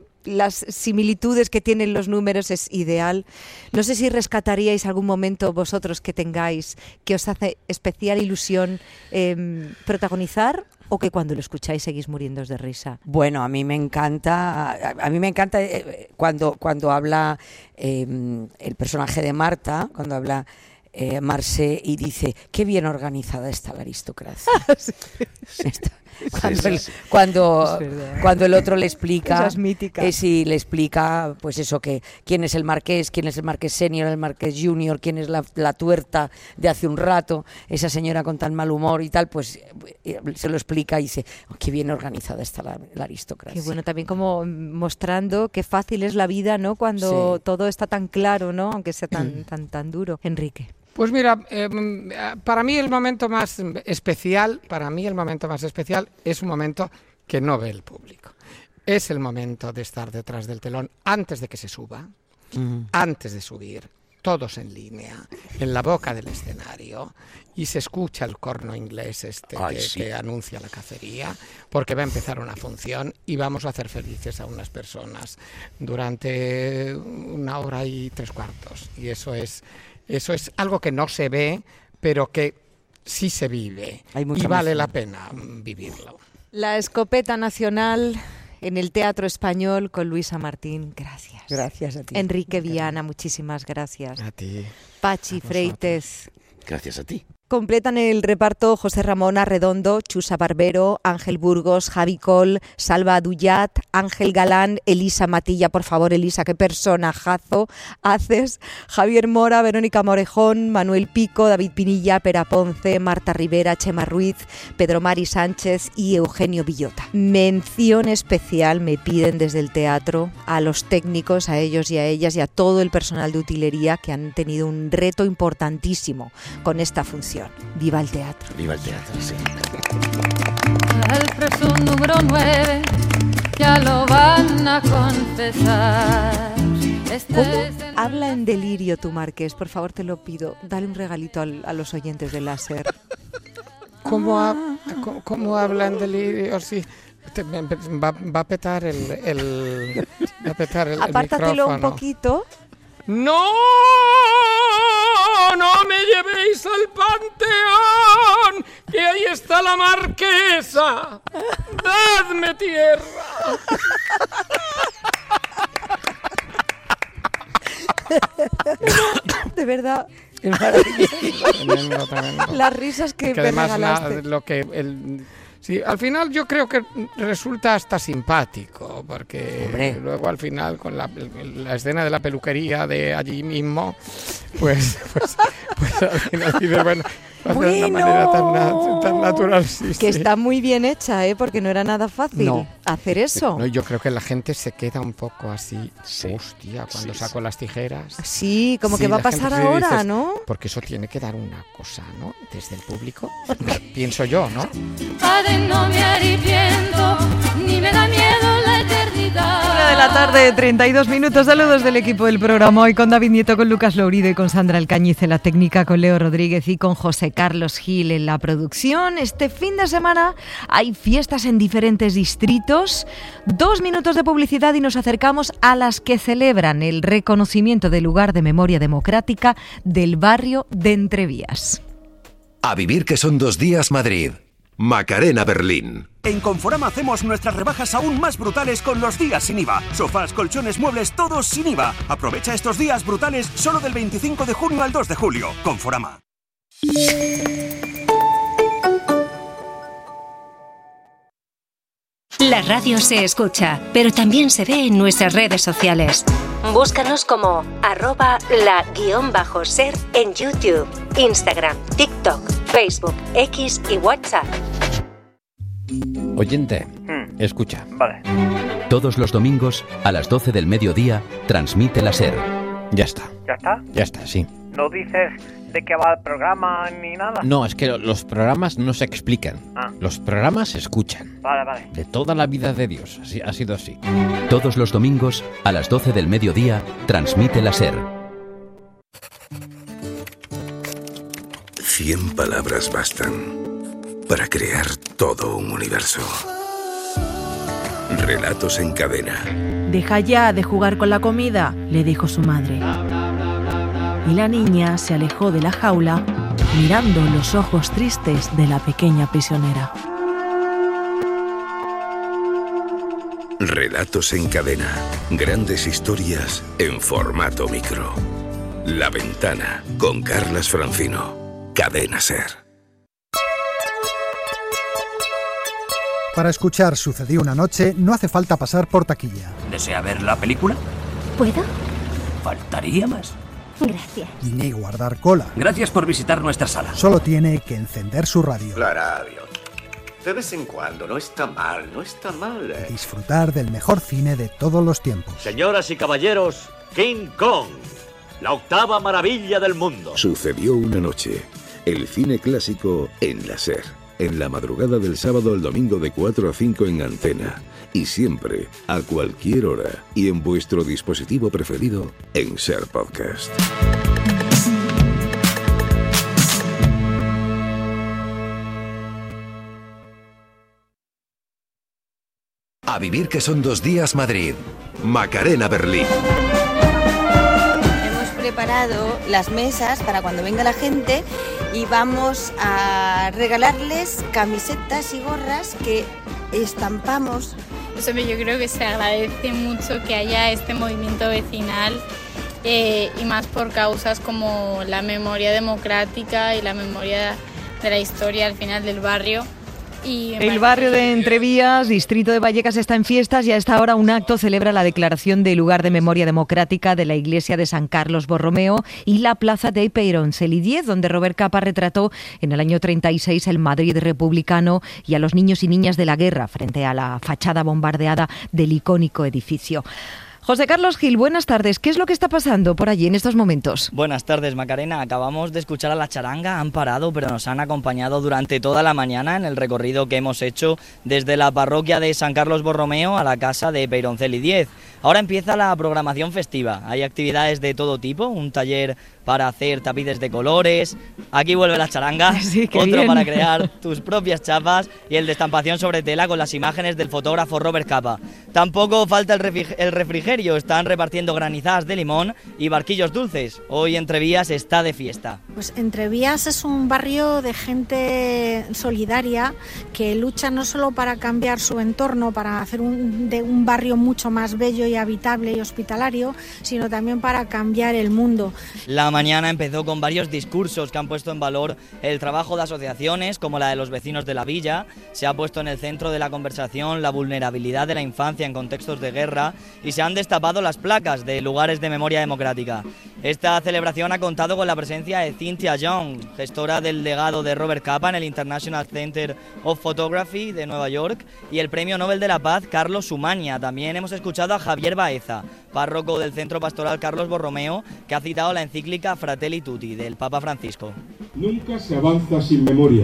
las similitudes que tienen los números es ideal. No sé si rescataríais algún momento vosotros que tengáis que os hace especial ilusión eh, protagonizar, o que cuando lo escucháis seguís muriéndoos de risa. Bueno, a mí me encanta, a, a mí me encanta eh, cuando, cuando habla eh, el personaje de Marta, cuando habla eh, Marcé y dice, qué bien organizada está la aristocracia. Sí. Está, cuando, el, cuando, cuando el otro le explica, esa es mítica. Eh, sí, le explica, pues eso, que quién es el marqués, quién es el marqués senior, el marqués junior, quién es la, la tuerta de hace un rato, esa señora con tan mal humor y tal, pues eh, se lo explica y dice, oh, qué bien organizada está la, la aristocracia. Qué bueno, también como mostrando qué fácil es la vida, ¿no? Cuando sí. todo está tan claro, ¿no? Aunque sea tan, tan, tan duro. Enrique. Pues mira, eh, para mí el momento más especial, para mí el momento más especial es un momento que no ve el público. Es el momento de estar detrás del telón antes de que se suba, uh-huh. antes de subir, todos en línea, en la boca del escenario, y se escucha el corno inglés este Ay, que, sí. que anuncia la cacería, porque va a empezar una función y vamos a hacer felices a unas personas durante una hora y tres cuartos. Y eso es... Eso es algo que no se ve, pero que sí se vive y vale la pena vivirlo. La escopeta nacional en el Teatro Español con Luisa Martín. Gracias. Gracias a ti. Enrique Viana, muchísimas gracias. A ti. Pachi Freitez. Gracias a ti. Completan el reparto José Ramón Arredondo, Chusa Barbero, Ángel Burgos, Javi Col, Salva Dullat, Ángel Galán, Elisa Matilla. Por favor, Elisa, qué personajazo haces. Javier Mora, Verónica Morejón, Manuel Pico, David Pinilla, Pera Ponce, Marta Rivera, Chema Ruiz, Pedro Mari Sánchez y Eugenio Villota. Mención especial me piden desde el teatro a los técnicos, a ellos y a ellas y a todo el personal de utilería que han tenido un reto importantísimo con esta función. Viva el teatro. Viva el teatro, sí. El preso número nueve ya lo van a confesar. Este ¿Cómo habla en delirio tu Marqués? Por favor, te lo pido. Dale un regalito al, a los oyentes de Láser. ¿Cómo, ha, cómo, cómo habla en delirio? Sí. Va, va a petar el, el, va a petar el, Apártatelo el micrófono. un poquito. ¡No! ¡No me llevéis al Panteón! ¡Que ahí está la marquesa! ¡Dadme tierra! De verdad. Tremendo, tremendo. Las risas que, que me además regalaste. La, lo que el, Sí, al final yo creo que resulta hasta simpático, porque Hombre. luego al final con la, la escena de la peluquería de allí mismo, pues, pues, pues al final dices, bueno, lo hace de una manera tan, na- tan natural. Sí, Que sí. está muy bien hecha, ¿eh? Porque no era nada fácil No. hacer eso. No, yo creo que la gente se queda un poco así, hostia, cuando Sí, saco sí. las tijeras. Sí, como Sí, que va a la gente pasar sí ahora, dices, ¿no? Porque eso tiene que dar una cosa, ¿no? Desde el público, pienso yo, ¿no? Padre, no me arrepiento, ni me da miedo la eternidad. Una de la tarde, treinta y dos minutos. Saludos del equipo del programa. Hoy con David Nieto, con Lucas Lourido y con Sandra Alcañiz en la técnica, con Leo Rodríguez y con José Carlos Gil en la producción. Este fin de semana hay fiestas en diferentes distritos. Dos minutos de publicidad y nos acercamos a las que celebran el reconocimiento del lugar de memoria democrática del barrio de Entrevías. A vivir que son dos días Madrid. Macarena Berlín. En Conforama hacemos nuestras rebajas aún más brutales con los días sin I V A. Sofás, colchones, muebles, todos sin I V A. Aprovecha estos días brutales solo del veinticinco de junio al dos de julio. Conforama. La radio se escucha, pero también se ve en nuestras redes sociales. Búscanos como arroba la guión bajo ser en YouTube, Instagram, TikTok, Facebook, X y WhatsApp. Oyente, escucha. Vale. Todos los domingos, a las doce del mediodía, transmite la SER. Ya está. ¿Ya está? Ya está, sí. ¿No dices de qué va el programa ni nada? No, es que lo- los programas no se explican. Ah. Los programas se escuchan. Vale, vale. De toda la vida de Dios. Así, ha sido así. Todos los domingos, a las doce del mediodía, transmite la SER. Cien palabras bastan para crear todo un universo. Relatos en cadena. Deja ya de jugar con la comida, le dijo su madre. Y la niña se alejó de la jaula, mirando los ojos tristes de la pequeña prisionera. Relatos en cadena. Grandes historias en formato micro. La Ventana, con Carlas Francino. Cadena SER. Para escuchar Sucedió una noche no hace falta pasar por taquilla. ¿Desea ver la película? ¿Puedo? Faltaría más. Gracias. Ni guardar cola. Gracias por visitar nuestra sala. Solo tiene que encender su radio. La radio. De vez en cuando, no está mal, no está mal. ¿eh? Disfrutar del mejor cine de todos los tiempos. Señoras y caballeros, King Kong, la octava maravilla del mundo. Sucedió una noche. El cine clásico en la SER. En la madrugada del sábado al domingo de cuatro a cinco en Antena. Y siempre, a cualquier hora y en vuestro dispositivo preferido en SER Podcast. A vivir que son dos días Madrid. Macarena Berlín. Hemos preparado las mesas para cuando venga la gente y vamos a regalarles camisetas y gorras que estampamos. Eso yo creo que se agradece mucho que haya este movimiento vecinal eh, y más por causas como la memoria democrática y la memoria de la historia al final del barrio. Y El barrio de Entrevías, distrito de Vallecas, está en fiestas y a esta hora un acto celebra la declaración de lugar de memoria democrática de la iglesia de San Carlos Borromeo y la plaza de Peironsel diez, donde Robert Capa retrató en el año treinta y seis el Madrid republicano y a los niños y niñas de la guerra frente a la fachada bombardeada del icónico edificio. José Carlos Gil, buenas tardes. ¿Qué es lo que está pasando por allí en estos momentos? Buenas tardes, Macarena. Acabamos de escuchar a la charanga, han parado, pero nos han acompañado durante toda la mañana en el recorrido que hemos hecho desde la parroquia de San Carlos Borromeo a la casa de Peironsel diez. Ahora empieza la programación festiva. Hay actividades de todo tipo, un taller para hacer tapices de colores, aquí vuelve la charanga, sí, otro bien. para crear tus propias chapas y el de estampación sobre tela con las imágenes del fotógrafo Robert Capa. Tampoco falta el, refri- el refrigerio. serio, están repartiendo granizadas de limón y barquillos dulces. Hoy Entrevías está de fiesta. Pues Entrevías es un barrio de gente solidaria que lucha no solo para cambiar su entorno, para hacer un, de un barrio mucho más bello y habitable y hospitalario, sino también para cambiar el mundo. La mañana empezó con varios discursos que han puesto en valor el trabajo de asociaciones como la de los vecinos de la villa. Se ha puesto en el centro de la conversación la vulnerabilidad de la infancia en contextos de guerra y se han destapado las placas de lugares de memoria democrática. Esta celebración ha contado con la presencia de Cynthia Young, gestora del legado de Robert Capa en el International Center of Photography de Nueva York, y el Premio Nobel de la Paz Carlos Umaña. También hemos escuchado a Javier Baeza, párroco del Centro Pastoral Carlos Borromeo, que ha citado la encíclica Fratelli Tutti del Papa Francisco. Nunca se avanza sin memoria,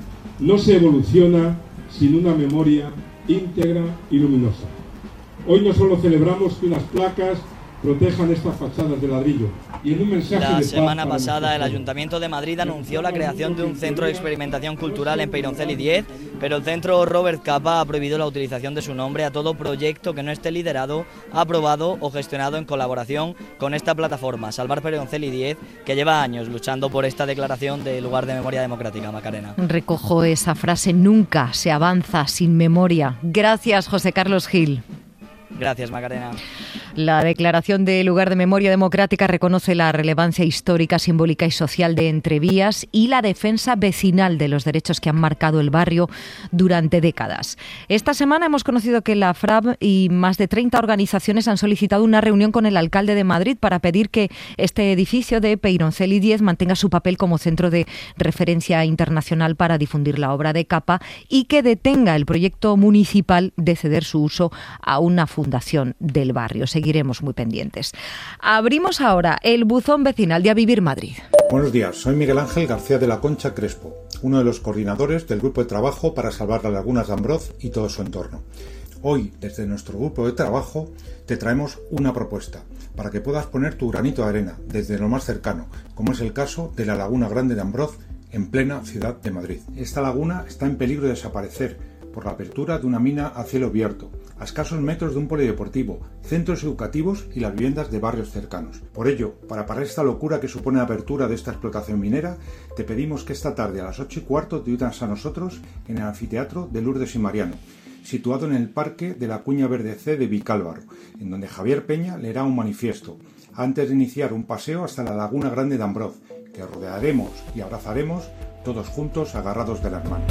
no se evoluciona sin una memoria íntegra y luminosa. Hoy no solo celebramos que unas placas protejan estas fachadas de ladrillo. Y en un mensaje la de semana pasada el Ayuntamiento de Madrid anunció la creación de un centro de experimentación cultural en Peyronceli diez, pero el centro Robert Capa ha prohibido la utilización de su nombre a todo proyecto que no esté liderado, aprobado o gestionado en colaboración con esta plataforma, Salvar Peyronceli diez, que lleva años luchando por esta declaración de lugar de memoria democrática. Macarena. Recojo esa frase, nunca se avanza sin memoria. Gracias, José Carlos Gil. Gracias, Macarena. La Declaración de Lugar de Memoria Democrática reconoce la relevancia histórica, simbólica y social de Entrevías y la defensa vecinal de los derechos que han marcado el barrio durante décadas. Esta semana hemos conocido que la F R A B y más de treinta organizaciones han solicitado una reunión con el alcalde de Madrid para pedir que este edificio de Peyronceli diez mantenga su papel como centro de referencia internacional para difundir la obra de Capa y que detenga el proyecto municipal de ceder su uso a una fundación del barrio. Seguiremos muy pendientes. Abrimos ahora el buzón vecinal de A Vivir Madrid. Buenos días, soy Miguel Ángel García de la Concha Crespo, uno de los coordinadores del grupo de trabajo para salvar las lagunas de Ambroz y todo su entorno. Hoy, desde nuestro grupo de trabajo, te traemos una propuesta para que puedas poner tu granito de arena desde lo más cercano, como es el caso de la Laguna Grande de Ambroz, en plena ciudad de Madrid. Esta laguna está en peligro de desaparecer por la apertura de una mina a cielo abierto, a escasos metros de un polideportivo, centros educativos y las viviendas de barrios cercanos. Por ello, para parar esta locura que supone la apertura de esta explotación minera, te pedimos que esta tarde a las ocho y cuarto te unas a nosotros en el anfiteatro de Lourdes y Mariano, situado en el Parque de la Cuña Verde C de Vicálvaro, en donde Javier Peña leerá un manifiesto, antes de iniciar un paseo hasta la Laguna Grande de Ambroz, que rodearemos y abrazaremos todos juntos agarrados de las manos.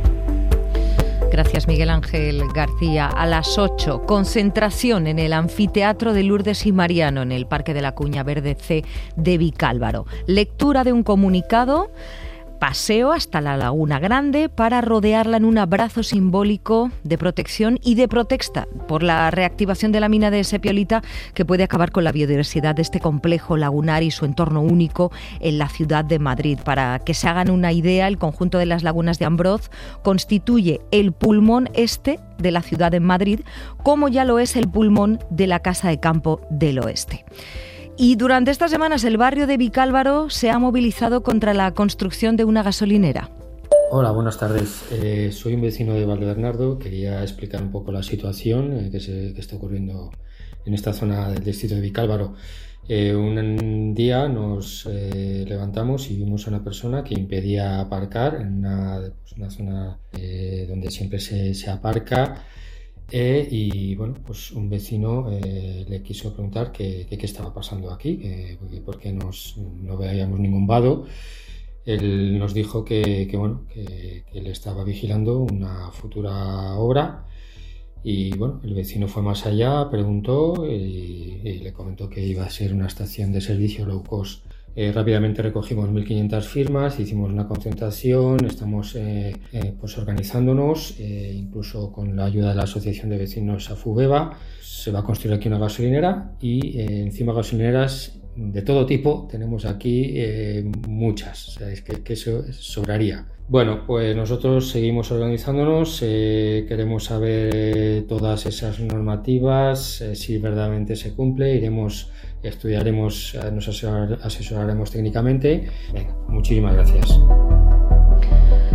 Gracias, Miguel Ángel García. A las ocho, concentración en el anfiteatro de Lourdes y Mariano, en el Parque de la Cuña Verde C de Vicálvaro. Lectura de un comunicado, paseo hasta la Laguna Grande para rodearla en un abrazo simbólico de protección y de protesta por la reactivación de la mina de sepiolita, que puede acabar con la biodiversidad de este complejo lagunar y su entorno único en la ciudad de Madrid. Para que se hagan una idea, el conjunto de las lagunas de Ambroz constituye el pulmón este de la ciudad de Madrid, como ya lo es el pulmón de la Casa de Campo del Oeste. Y durante estas semanas el barrio de Vicálvaro se ha movilizado contra la construcción de una gasolinera. Hola, buenas tardes. Eh, soy un vecino de Valdebernardo. Quería explicar un poco la situación eh, que, se, que está ocurriendo en esta zona del distrito de Vicálvaro. Eh, un día nos eh, levantamos y vimos a una persona que impedía aparcar en una, pues una zona eh, donde siempre se, se aparca. Eh, y bueno, pues un vecino eh, le quiso preguntar qué estaba pasando aquí, eh, porque nos, no veíamos ningún vado. Él nos dijo que, que bueno, que, que él estaba vigilando una futura obra y bueno, el vecino fue más allá, preguntó y, y le comentó que iba a ser una estación de servicio low cost. Eh, rápidamente recogimos mil quinientas firmas, hicimos una concentración, estamos eh, eh, pues organizándonos, eh, incluso con la ayuda de la Asociación de Vecinos Afubeba. Se va a construir aquí una gasolinera y eh, encima gasolineras de todo tipo, tenemos aquí eh, muchas, o sea, es que, que eso sobraría. Bueno, pues nosotros seguimos organizándonos, eh, queremos saber todas esas normativas, eh, si verdaderamente se cumple, iremos, estudiaremos, nos asesorar, asesoraremos técnicamente. Venga, muchísimas gracias.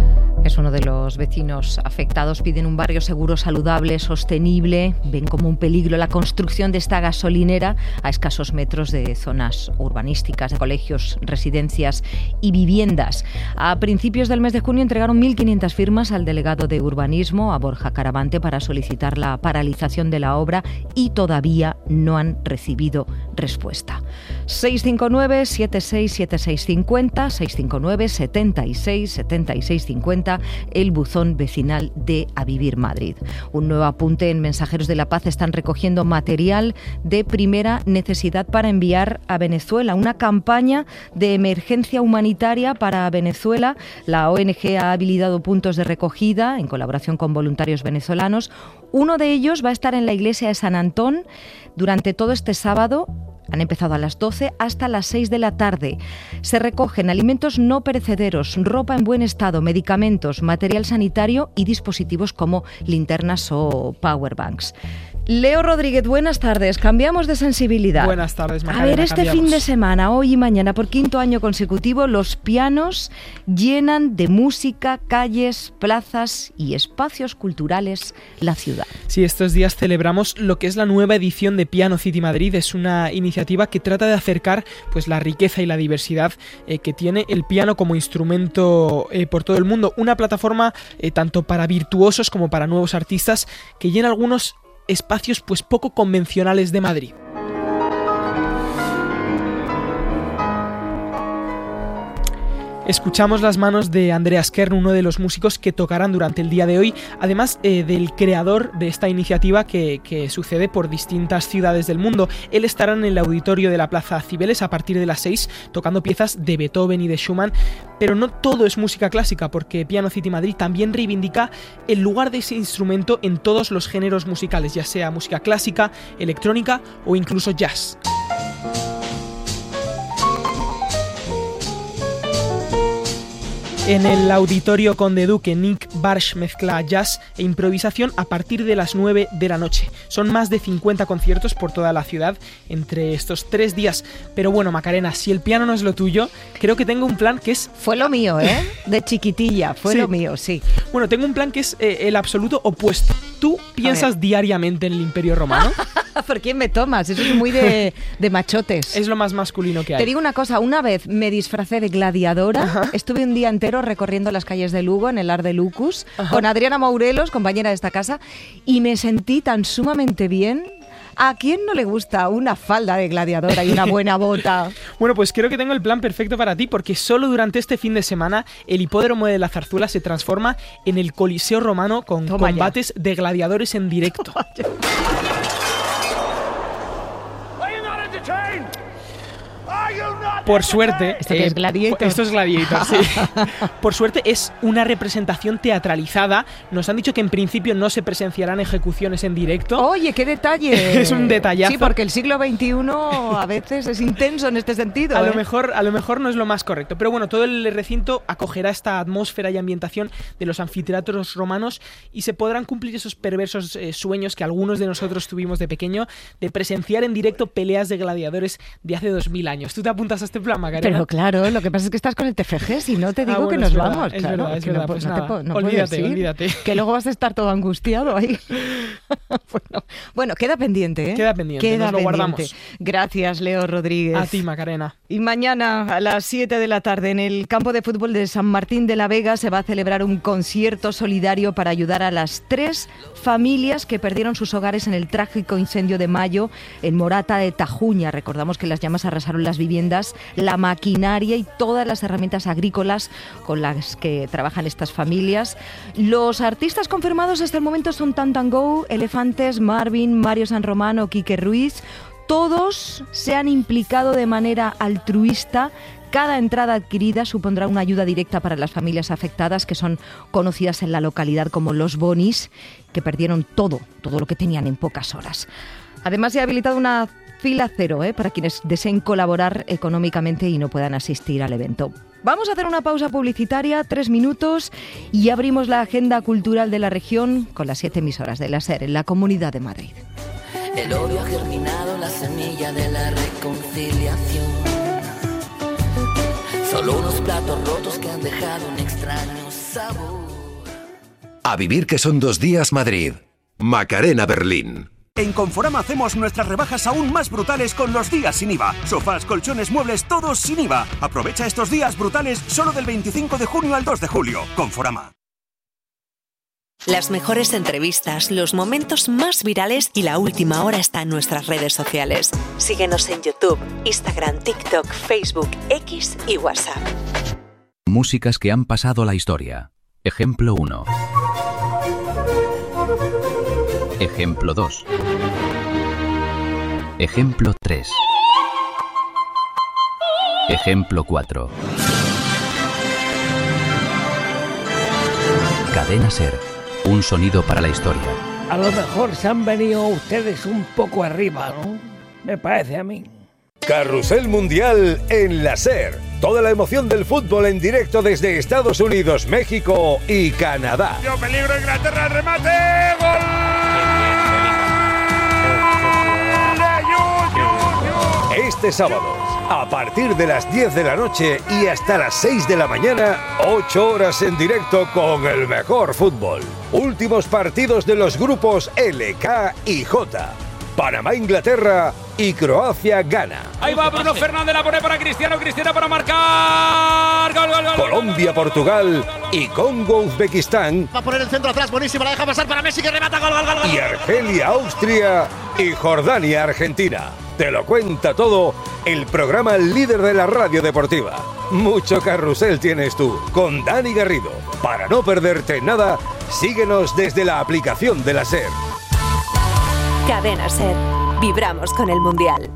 Es uno de los vecinos afectados. Piden un barrio seguro, saludable, sostenible. Ven como un peligro la construcción de esta gasolinera a escasos metros de zonas urbanísticas, de colegios, residencias y viviendas. A principios del mes de junio entregaron mil quinientas firmas al delegado de urbanismo, a Borja Caravante, para solicitar la paralización de la obra y todavía no han recibido respuesta. seis cinco nueve, siete seis siete seis cinco cero, seis cinco nueve, setenta y seis, setenta y seis cincuenta, el buzón vecinal de A Vivir Madrid. Un nuevo apunte: en Mensajeros de la Paz están recogiendo material de primera necesidad para enviar a Venezuela. Una campaña de emergencia humanitaria para Venezuela. La O N G ha habilitado puntos de recogida en colaboración con voluntarios venezolanos. Uno de ellos va a estar en la iglesia de San Antón durante todo este sábado. Han empezado a las doce hasta las seis de la tarde. Se recogen alimentos no perecederos, ropa en buen estado, medicamentos, material sanitario y dispositivos como linternas o powerbanks. Leo Rodríguez, buenas tardes. Cambiamos de sensibilidad. Buenas tardes, Macarena. A ver, este cambiamos. fin de semana, hoy y mañana, por quinto año consecutivo, los pianos llenan de música calles, plazas y espacios culturales la ciudad. Sí, estos días celebramos lo que es la nueva edición de Piano City Madrid. Es una iniciativa que trata de acercar pues la riqueza y la diversidad eh, que tiene el piano como instrumento eh, por todo el mundo. Una plataforma eh, tanto para virtuosos como para nuevos artistas que llena algunos espacios pues poco convencionales de Madrid. Escuchamos las manos de Andreas Kern, uno de los músicos que tocarán durante el día de hoy, además eh, del creador de esta iniciativa que, que sucede por distintas ciudades del mundo. Él estará en el auditorio de la Plaza Cibeles a partir de las seis, tocando piezas de Beethoven y de Schumann, pero no todo es música clásica, porque Piano City Madrid también reivindica el lugar de ese instrumento en todos los géneros musicales, ya sea música clásica, electrónica o incluso jazz. En el Auditorio Conde Duque, Nick Barsh mezcla jazz e improvisación a partir de las nueve de la noche. Son más de cincuenta conciertos por toda la ciudad entre estos tres días. Pero bueno, Macarena, si el piano no es lo tuyo, creo que tengo un plan que es... Fue lo mío, ¿eh? De chiquitilla, fue sí. lo mío, sí. Bueno, tengo un plan que es eh, el absoluto opuesto. ¿Tú piensas diariamente en el Imperio Romano? ¿Por quién me tomas? Eso es muy de, de machotes. Es lo más masculino que hay. Te digo una cosa, una vez me disfracé de gladiadora, Ajá. estuve un día entero recorriendo las calles de Lugo, en el Ar de Lucus, Ajá. con Adriana Mourelos, compañera de esta casa, y me sentí tan sumamente bien. ¿A quién no le gusta una falda de gladiadora y una buena bota? Bueno, pues creo que tengo el plan perfecto para ti, porque solo durante este fin de semana el hipódromo de la Zarzuela se transforma en el Coliseo Romano con Toma combates ya. de gladiadores en directo. Por suerte... ¿Esto eh, es Gladiator? Esto es Gladiator, sí. Por suerte es una representación teatralizada. Nos han dicho que en principio no se presenciarán ejecuciones en directo. Oye, qué detalle. Es un detallazo. Sí, porque el siglo veintiuno a veces es intenso en este sentido. A, ¿eh? lo mejor, a lo mejor no es lo más correcto. Pero bueno, todo el recinto acogerá esta atmósfera y ambientación de los anfiteatros romanos y se podrán cumplir esos perversos eh, sueños que algunos de nosotros tuvimos de pequeño, de presenciar en directo peleas de gladiadores de hace dos mil años. ¿Tú te apuntas a este plan, Macarena? Pero claro, lo que pasa es que estás con el T F G, si no te digo ah, bueno, que nos es verdad, vamos. Es claro, verdad, es que verdad. No, Pues no nada, te, no olvídate, olvídate. Que luego vas a estar todo angustiado ahí. bueno, bueno, queda pendiente, ¿eh? Queda pendiente, queda nos lo pendiente. guardamos. Gracias, Leo Rodríguez. A ti, Macarena. Y mañana a las siete de la tarde en el campo de fútbol de San Martín de la Vega se va a celebrar un concierto solidario para ayudar a las tres familias que perdieron sus hogares en el trágico incendio de mayo en Morata de Tajuña. Recordamos que las llamas arrasaron las viviendas, la maquinaria y todas las herramientas agrícolas con las que trabajan estas familias. Los artistas confirmados hasta el momento son Tantango, Elefantes, Marvin, Mario San Romano, Quique Ruiz. Todos se han implicado de manera altruista. Cada entrada adquirida supondrá una ayuda directa para las familias afectadas, que son conocidas en la localidad como los Bonis, que perdieron todo, todo lo que tenían en pocas horas. Además, se ha habilitado una fila cero ¿eh? para quienes deseen colaborar económicamente y no puedan asistir al evento. Vamos a hacer una pausa publicitaria, tres minutos, y abrimos la agenda cultural de la región con las siete emisoras de la SER en la Comunidad de Madrid. El odio ha germinado la semilla de la reconciliación. Solo unos platos rotos que han dejado un extraño sabor. A vivir que son dos días Madrid. Macarena Berlín. En Conforama hacemos nuestras rebajas aún más brutales con los días sin I V A. Sofás, colchones, muebles, todos sin I V A. Aprovecha estos días brutales solo del veinticinco de junio al dos de julio. Conforama. Las mejores entrevistas, los momentos más virales y la última hora está en nuestras redes sociales. Síguenos en YouTube, Instagram, TikTok, Facebook, X y WhatsApp. Músicas que han pasado a la historia. Ejemplo uno. Ejemplo dos. Ejemplo tres. Ejemplo cuatro. Cadena SER. Un sonido para la historia. A lo mejor se han venido ustedes un poco arriba, ¿no? Me parece a mí. Carrusel Mundial en la SER. Toda la emoción del fútbol en directo desde Estados Unidos, México y Canadá. Yo peligro Inglaterra, el remate. ¡Gol! Este sábado, a partir de las diez de la noche y hasta las seis de la mañana, ocho horas en directo con el mejor fútbol. Últimos partidos de los grupos L, K y J. Panamá-Inglaterra y Croacia-Ghana. Ahí va Bruno Fernández, la pone para Cristiano, Cristiano para marcar. Gol, gol, gol. Colombia-Portugal y Congo-Uzbekistán. Va a poner el centro atrás, buenísimo, la deja pasar para Messi que remata. Gol, gol, gol, gol. Y Argelia-Austria y Jordania-Argentina. Te lo cuenta todo el programa líder de la radio deportiva. Mucho carrusel tienes tú con Dani Garrido. Para no perderte nada, síguenos desde la aplicación de la SER. Cadena SER. Vibramos con el Mundial.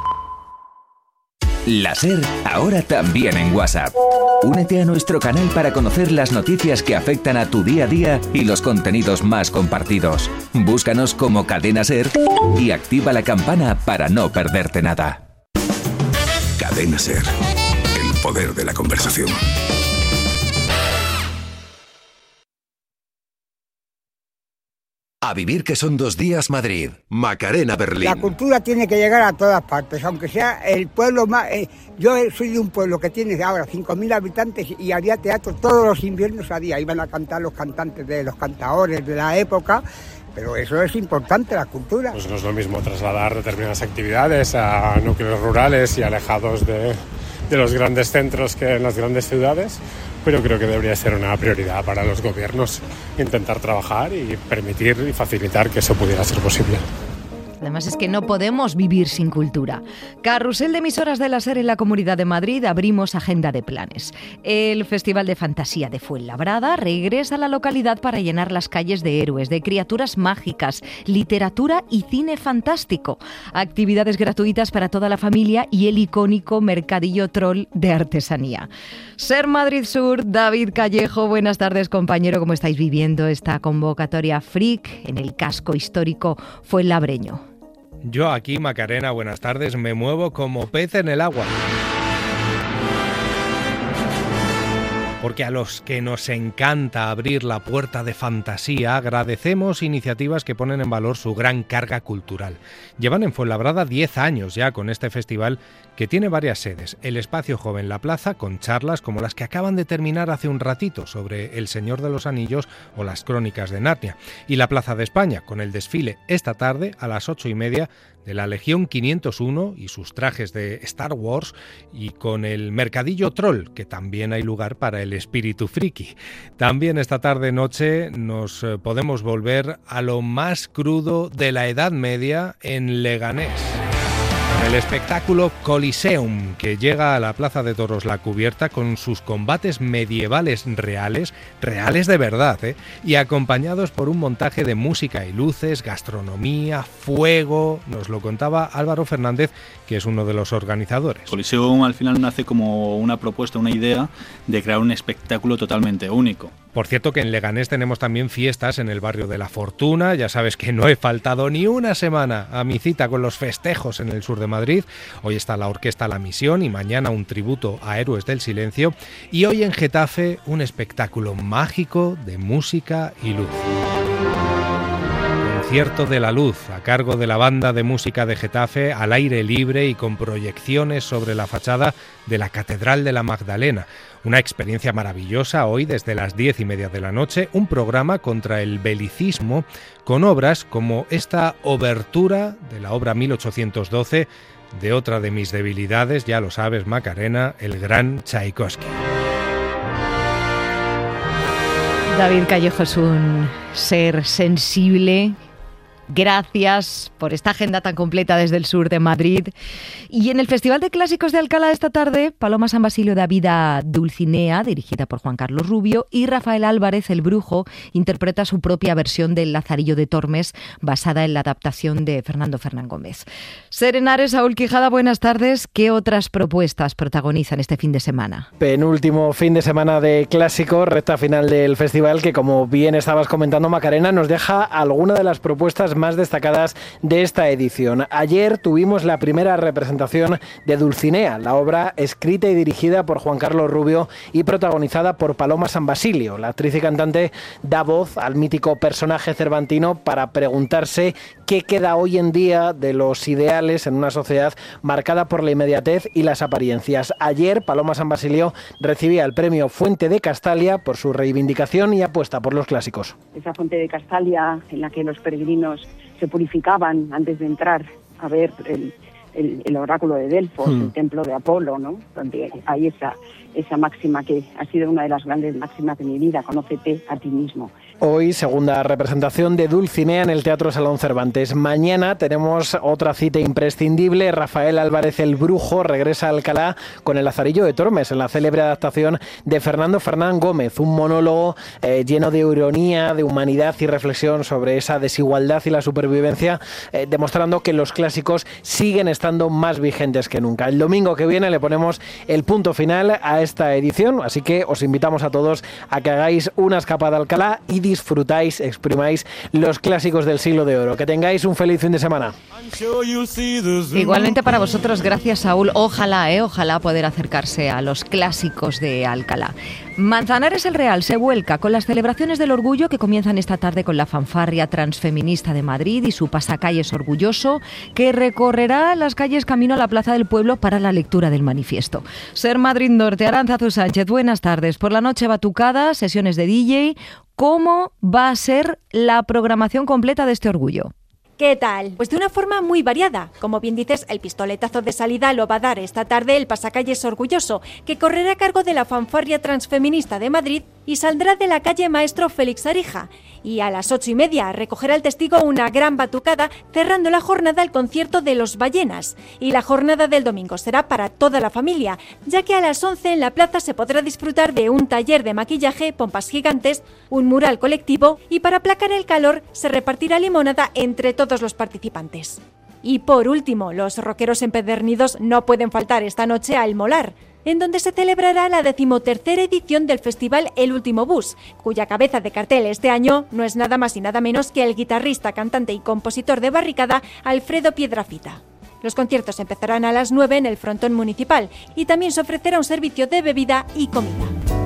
La SER ahora también en WhatsApp. Únete a nuestro canal para conocer las noticias que afectan a tu día a día y los contenidos más compartidos. Búscanos como Cadena SER y activa la campana para no perderte nada. Cadena SER. El poder de la conversación. A vivir que son dos días Madrid. Macarena Berlín. La cultura tiene que llegar a todas partes, aunque sea el pueblo más... Eh, yo soy de un pueblo que tiene ahora cinco mil habitantes y había teatro todos los inviernos había. Iban a cantar los cantantes de los cantadores de la época, pero eso es importante, la cultura. Pues no es lo mismo trasladar determinadas actividades a núcleos rurales y alejados de, de los grandes centros que en las grandes ciudades, pero creo que debería ser una prioridad para los gobiernos intentar trabajar y permitir y facilitar que eso pudiera ser posible. Además es que no podemos vivir sin cultura. Carrusel de emisoras de la SER en la Comunidad de Madrid, abrimos agenda de planes. El Festival de Fantasía de Fuenlabrada regresa a la localidad para llenar las calles de héroes, de criaturas mágicas, literatura y cine fantástico. Actividades gratuitas para toda la familia y el icónico Mercadillo Troll de artesanía. SER Madrid Sur, David Callejo, buenas tardes compañero, ¿cómo estáis viviendo esta convocatoria freak en el casco histórico fuenlabreño? Yo aquí, Macarena, buenas tardes, me muevo como pez en el agua. Porque a los que nos encanta abrir la puerta de fantasía, agradecemos iniciativas que ponen en valor su gran carga cultural. Llevan en Fuenlabrada diez años ya con este festival que tiene varias sedes. El Espacio Joven La Plaza, con charlas como las que acaban de terminar hace un ratito sobre El Señor de los Anillos o las Crónicas de Narnia. Y la Plaza de España, con el desfile esta tarde a las ocho y media de la Legión quinientos uno y sus trajes de Star Wars, y con el Mercadillo Troll, que también hay lugar para el espíritu friki. También esta tarde-noche nos podemos volver a lo más crudo de la Edad Media en Leganés. El espectáculo Coliseum, que llega a la Plaza de Toros La Cubierta con sus combates medievales reales, reales de verdad, ¿eh? y acompañados por un montaje de música y luces, gastronomía, fuego. Nos lo contaba Álvaro Fernández, que es uno de los organizadores. Coliseum al final nace como una propuesta, una idea de crear un espectáculo totalmente único. Por cierto que en Leganés tenemos también fiestas en el barrio de La Fortuna. Ya sabes que no he faltado ni una semana a mi cita con los festejos en el sur de Madrid. Hoy está la Orquesta La Misión y mañana un tributo a Héroes del Silencio. Y hoy en Getafe un espectáculo mágico de música y luz. Concierto de la Luz, a cargo de la Banda de Música de Getafe, al aire libre y con proyecciones sobre la fachada de la Catedral de la Magdalena. Una experiencia maravillosa hoy desde las diez y media de la noche, un programa contra el belicismo con obras como esta obertura de la obra mil ochocientos doce de otra de mis debilidades, ya lo sabes, Macarena, el gran Tchaikovsky. David Callejo es un ser sensible. Gracias por esta agenda tan completa desde el sur de Madrid. Y en el Festival de Clásicos de Alcalá esta tarde, Paloma San Basilio da vida a Dulcinea, dirigida por Juan Carlos Rubio, y Rafael Álvarez, el Brujo, interpreta su propia versión del Lazarillo de Tormes, basada en la adaptación de Fernando Fernán Gómez. Serenares, Saúl Quijada, buenas tardes. ¿Qué otras propuestas protagonizan este fin de semana? Penúltimo fin de semana de Clásicos, recta final del festival, que como bien estabas comentando, Macarena, nos deja alguna de las propuestas más destacadas de esta edición. Ayer tuvimos la primera representación de Dulcinea, la obra escrita y dirigida por Juan Carlos Rubio y protagonizada por Paloma San Basilio. La actriz y cantante da voz al mítico personaje cervantino para preguntarse qué queda hoy en día de los ideales en una sociedad marcada por la inmediatez y las apariencias. Ayer Paloma San Basilio recibía el premio Fuente de Castalia por su reivindicación y apuesta por los clásicos. Esa Fuente de Castalia en la que los peregrinos se purificaban antes de entrar a ver el, el, el oráculo de Delfos, hmm. el templo de Apolo, ¿no? Donde hay esa, esa máxima que ha sido una de las grandes máximas de mi vida: conócete a ti mismo. Hoy, segunda representación de Dulcinea en el Teatro Salón Cervantes. Mañana tenemos otra cita imprescindible. Rafael Álvarez, el Brujo, regresa a Alcalá con el Lazarillo de Tormes, en la célebre adaptación de Fernando Fernán Gómez. Un monólogo eh, lleno de ironía, de humanidad y reflexión sobre esa desigualdad y la supervivencia, eh, demostrando que los clásicos siguen estando más vigentes que nunca. El domingo que viene le ponemos el punto final a esta edición, así que os invitamos a todos a que hagáis una escapada a Alcalá y disfrutáis, exprimáis los clásicos del siglo de oro. Que tengáis un feliz fin de semana. Igualmente para vosotros, gracias, Saúl. Ojalá, eh, ojalá poder acercarse a los clásicos de Alcalá. Manzanares el Real se vuelca con las celebraciones del orgullo que comienzan esta tarde con la fanfarria transfeminista de Madrid y su pasacalles orgulloso, que recorrerá las calles camino a la Plaza del Pueblo para la lectura del manifiesto. Ser Madrid Norte, Arantzazu Sánchez, buenas tardes. Por la noche batucada, sesiones de D J. ¿Cómo va a ser la programación completa de este orgullo? ¿Qué tal? Pues de una forma muy variada. Como bien dices, el pistoletazo de salida lo va a dar esta tarde el Pasacalles Orgulloso, que correrá a cargo de la fanfarria transfeminista de Madrid y saldrá de la calle Maestro Félix Arija. Y a las ocho y media recogerá el testigo una gran batucada, cerrando la jornada el concierto de Los Ballenas. Y la jornada del domingo será para toda la familia, ya que a las once en la plaza se podrá disfrutar de un taller de maquillaje, pompas gigantes, un mural colectivo y para aplacar el calor se repartirá limonada entre todos los participantes. Y por último, los rockeros empedernidos no pueden faltar esta noche al Molar, en donde se celebrará la decimotercera edición del festival El Último Bus, cuya cabeza de cartel este año no es nada más y nada menos que el guitarrista, cantante y compositor de Barricada, Alfredo Piedrafita. Los conciertos empezarán a las nueve en el frontón municipal y también se ofrecerá un servicio de bebida y comida.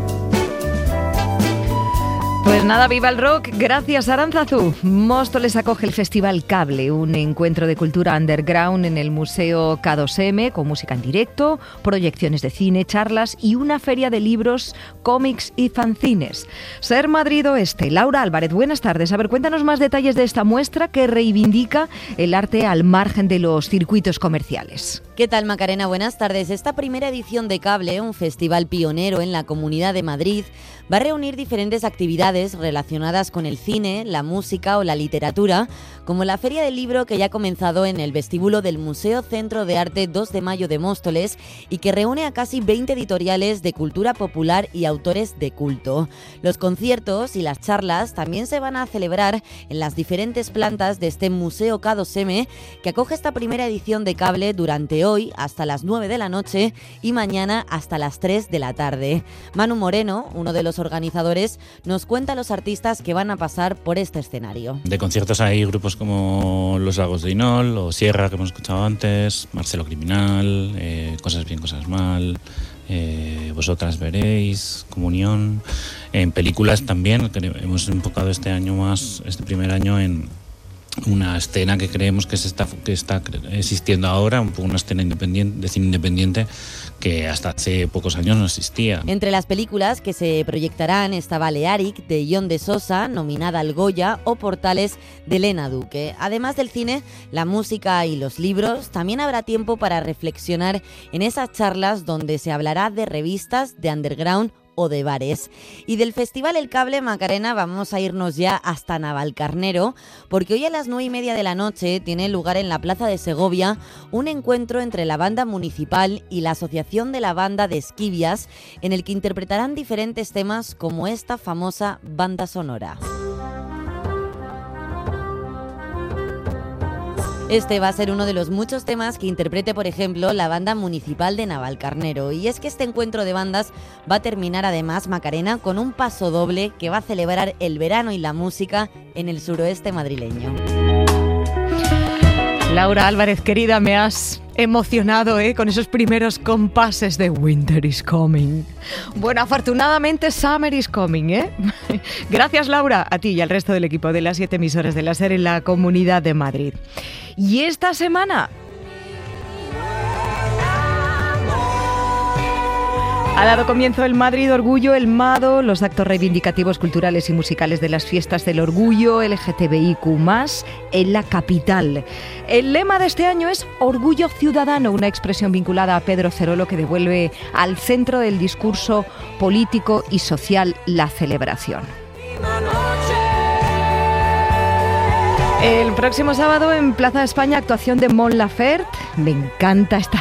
Pues nada, viva el rock. Gracias, Arantzazu. Móstoles acoge el Festival Cable, un encuentro de cultura underground en el Museo K dos M, con música en directo, proyecciones de cine, charlas y una feria de libros, cómics y fanzines. Ser Madrid Oeste. Laura Álvarez, buenas tardes. A ver, cuéntanos más detalles de esta muestra que reivindica el arte al margen de los circuitos comerciales. ¿Qué tal, Macarena? Buenas tardes. Esta primera edición de Cable, un festival pionero en la Comunidad de Madrid, va a reunir diferentes actividades relacionadas con el cine, la música o la literatura, como la Feria del Libro que ya ha comenzado en el vestíbulo del Museo Centro de Arte dos de Mayo de Móstoles y que reúne a casi veinte editoriales de cultura popular y autores de culto. Los conciertos y las charlas también se van a celebrar en las diferentes plantas de este Museo K dos M, que acoge esta primera edición de Cable durante hoy hasta las nueve de la noche y mañana hasta las tres de la tarde. Manu Moreno, uno de los organizadores, nos cuenta los artistas que van a pasar por este escenario. De conciertos hay grupos como Los Lagos de Inol o Sierra, que hemos escuchado antes, Marcelo Criminal, eh, Cosas Bien, Cosas Mal, eh, Vosotras Veréis, Comunión. En películas también, que hemos enfocado este año más, este primer año en una escena que creemos que se está que está existiendo ahora, un poco una escena independiente, de cine independiente que hasta hace pocos años no existía. Entre las películas que se proyectarán está Balearic, de Jon de Sosa, nominada al Goya, o Portales, de Elena Duque. Además del cine, la música y los libros, también habrá tiempo para reflexionar en esas charlas donde se hablará de revistas, de underground o de bares. Y del Festival El Cable, Macarena, vamos a irnos ya hasta Navalcarnero, porque hoy a las nueve y media de la noche tiene lugar en la Plaza de Segovia un encuentro entre la banda municipal y la Asociación de la Banda de Esquivias, en el que interpretarán diferentes temas como esta famosa banda sonora. Este va a ser uno de los muchos temas que interprete, por ejemplo, la banda municipal de Navalcarnero. Y es que este encuentro de bandas va a terminar además, Macarena, con un paso doble que va a celebrar el verano y la música en el suroeste madrileño. Laura Álvarez, querida, me has emocionado ¿eh? con esos primeros compases de Winter is Coming. Bueno, afortunadamente Summer is Coming, ¿eh? Gracias, Laura, a ti y al resto del equipo de las siete emisoras de la SER en la Comunidad de Madrid. Y esta semana ha dado comienzo el Madrid Orgullo, el MADO, los actos reivindicativos culturales y musicales de las fiestas del orgullo L G T B I Q más, en la capital. El lema de este año es Orgullo Ciudadano, una expresión vinculada a Pedro Cerolo que devuelve al centro del discurso político y social la celebración. El próximo sábado en Plaza de España, actuación de Mon Laferte. Me encanta esta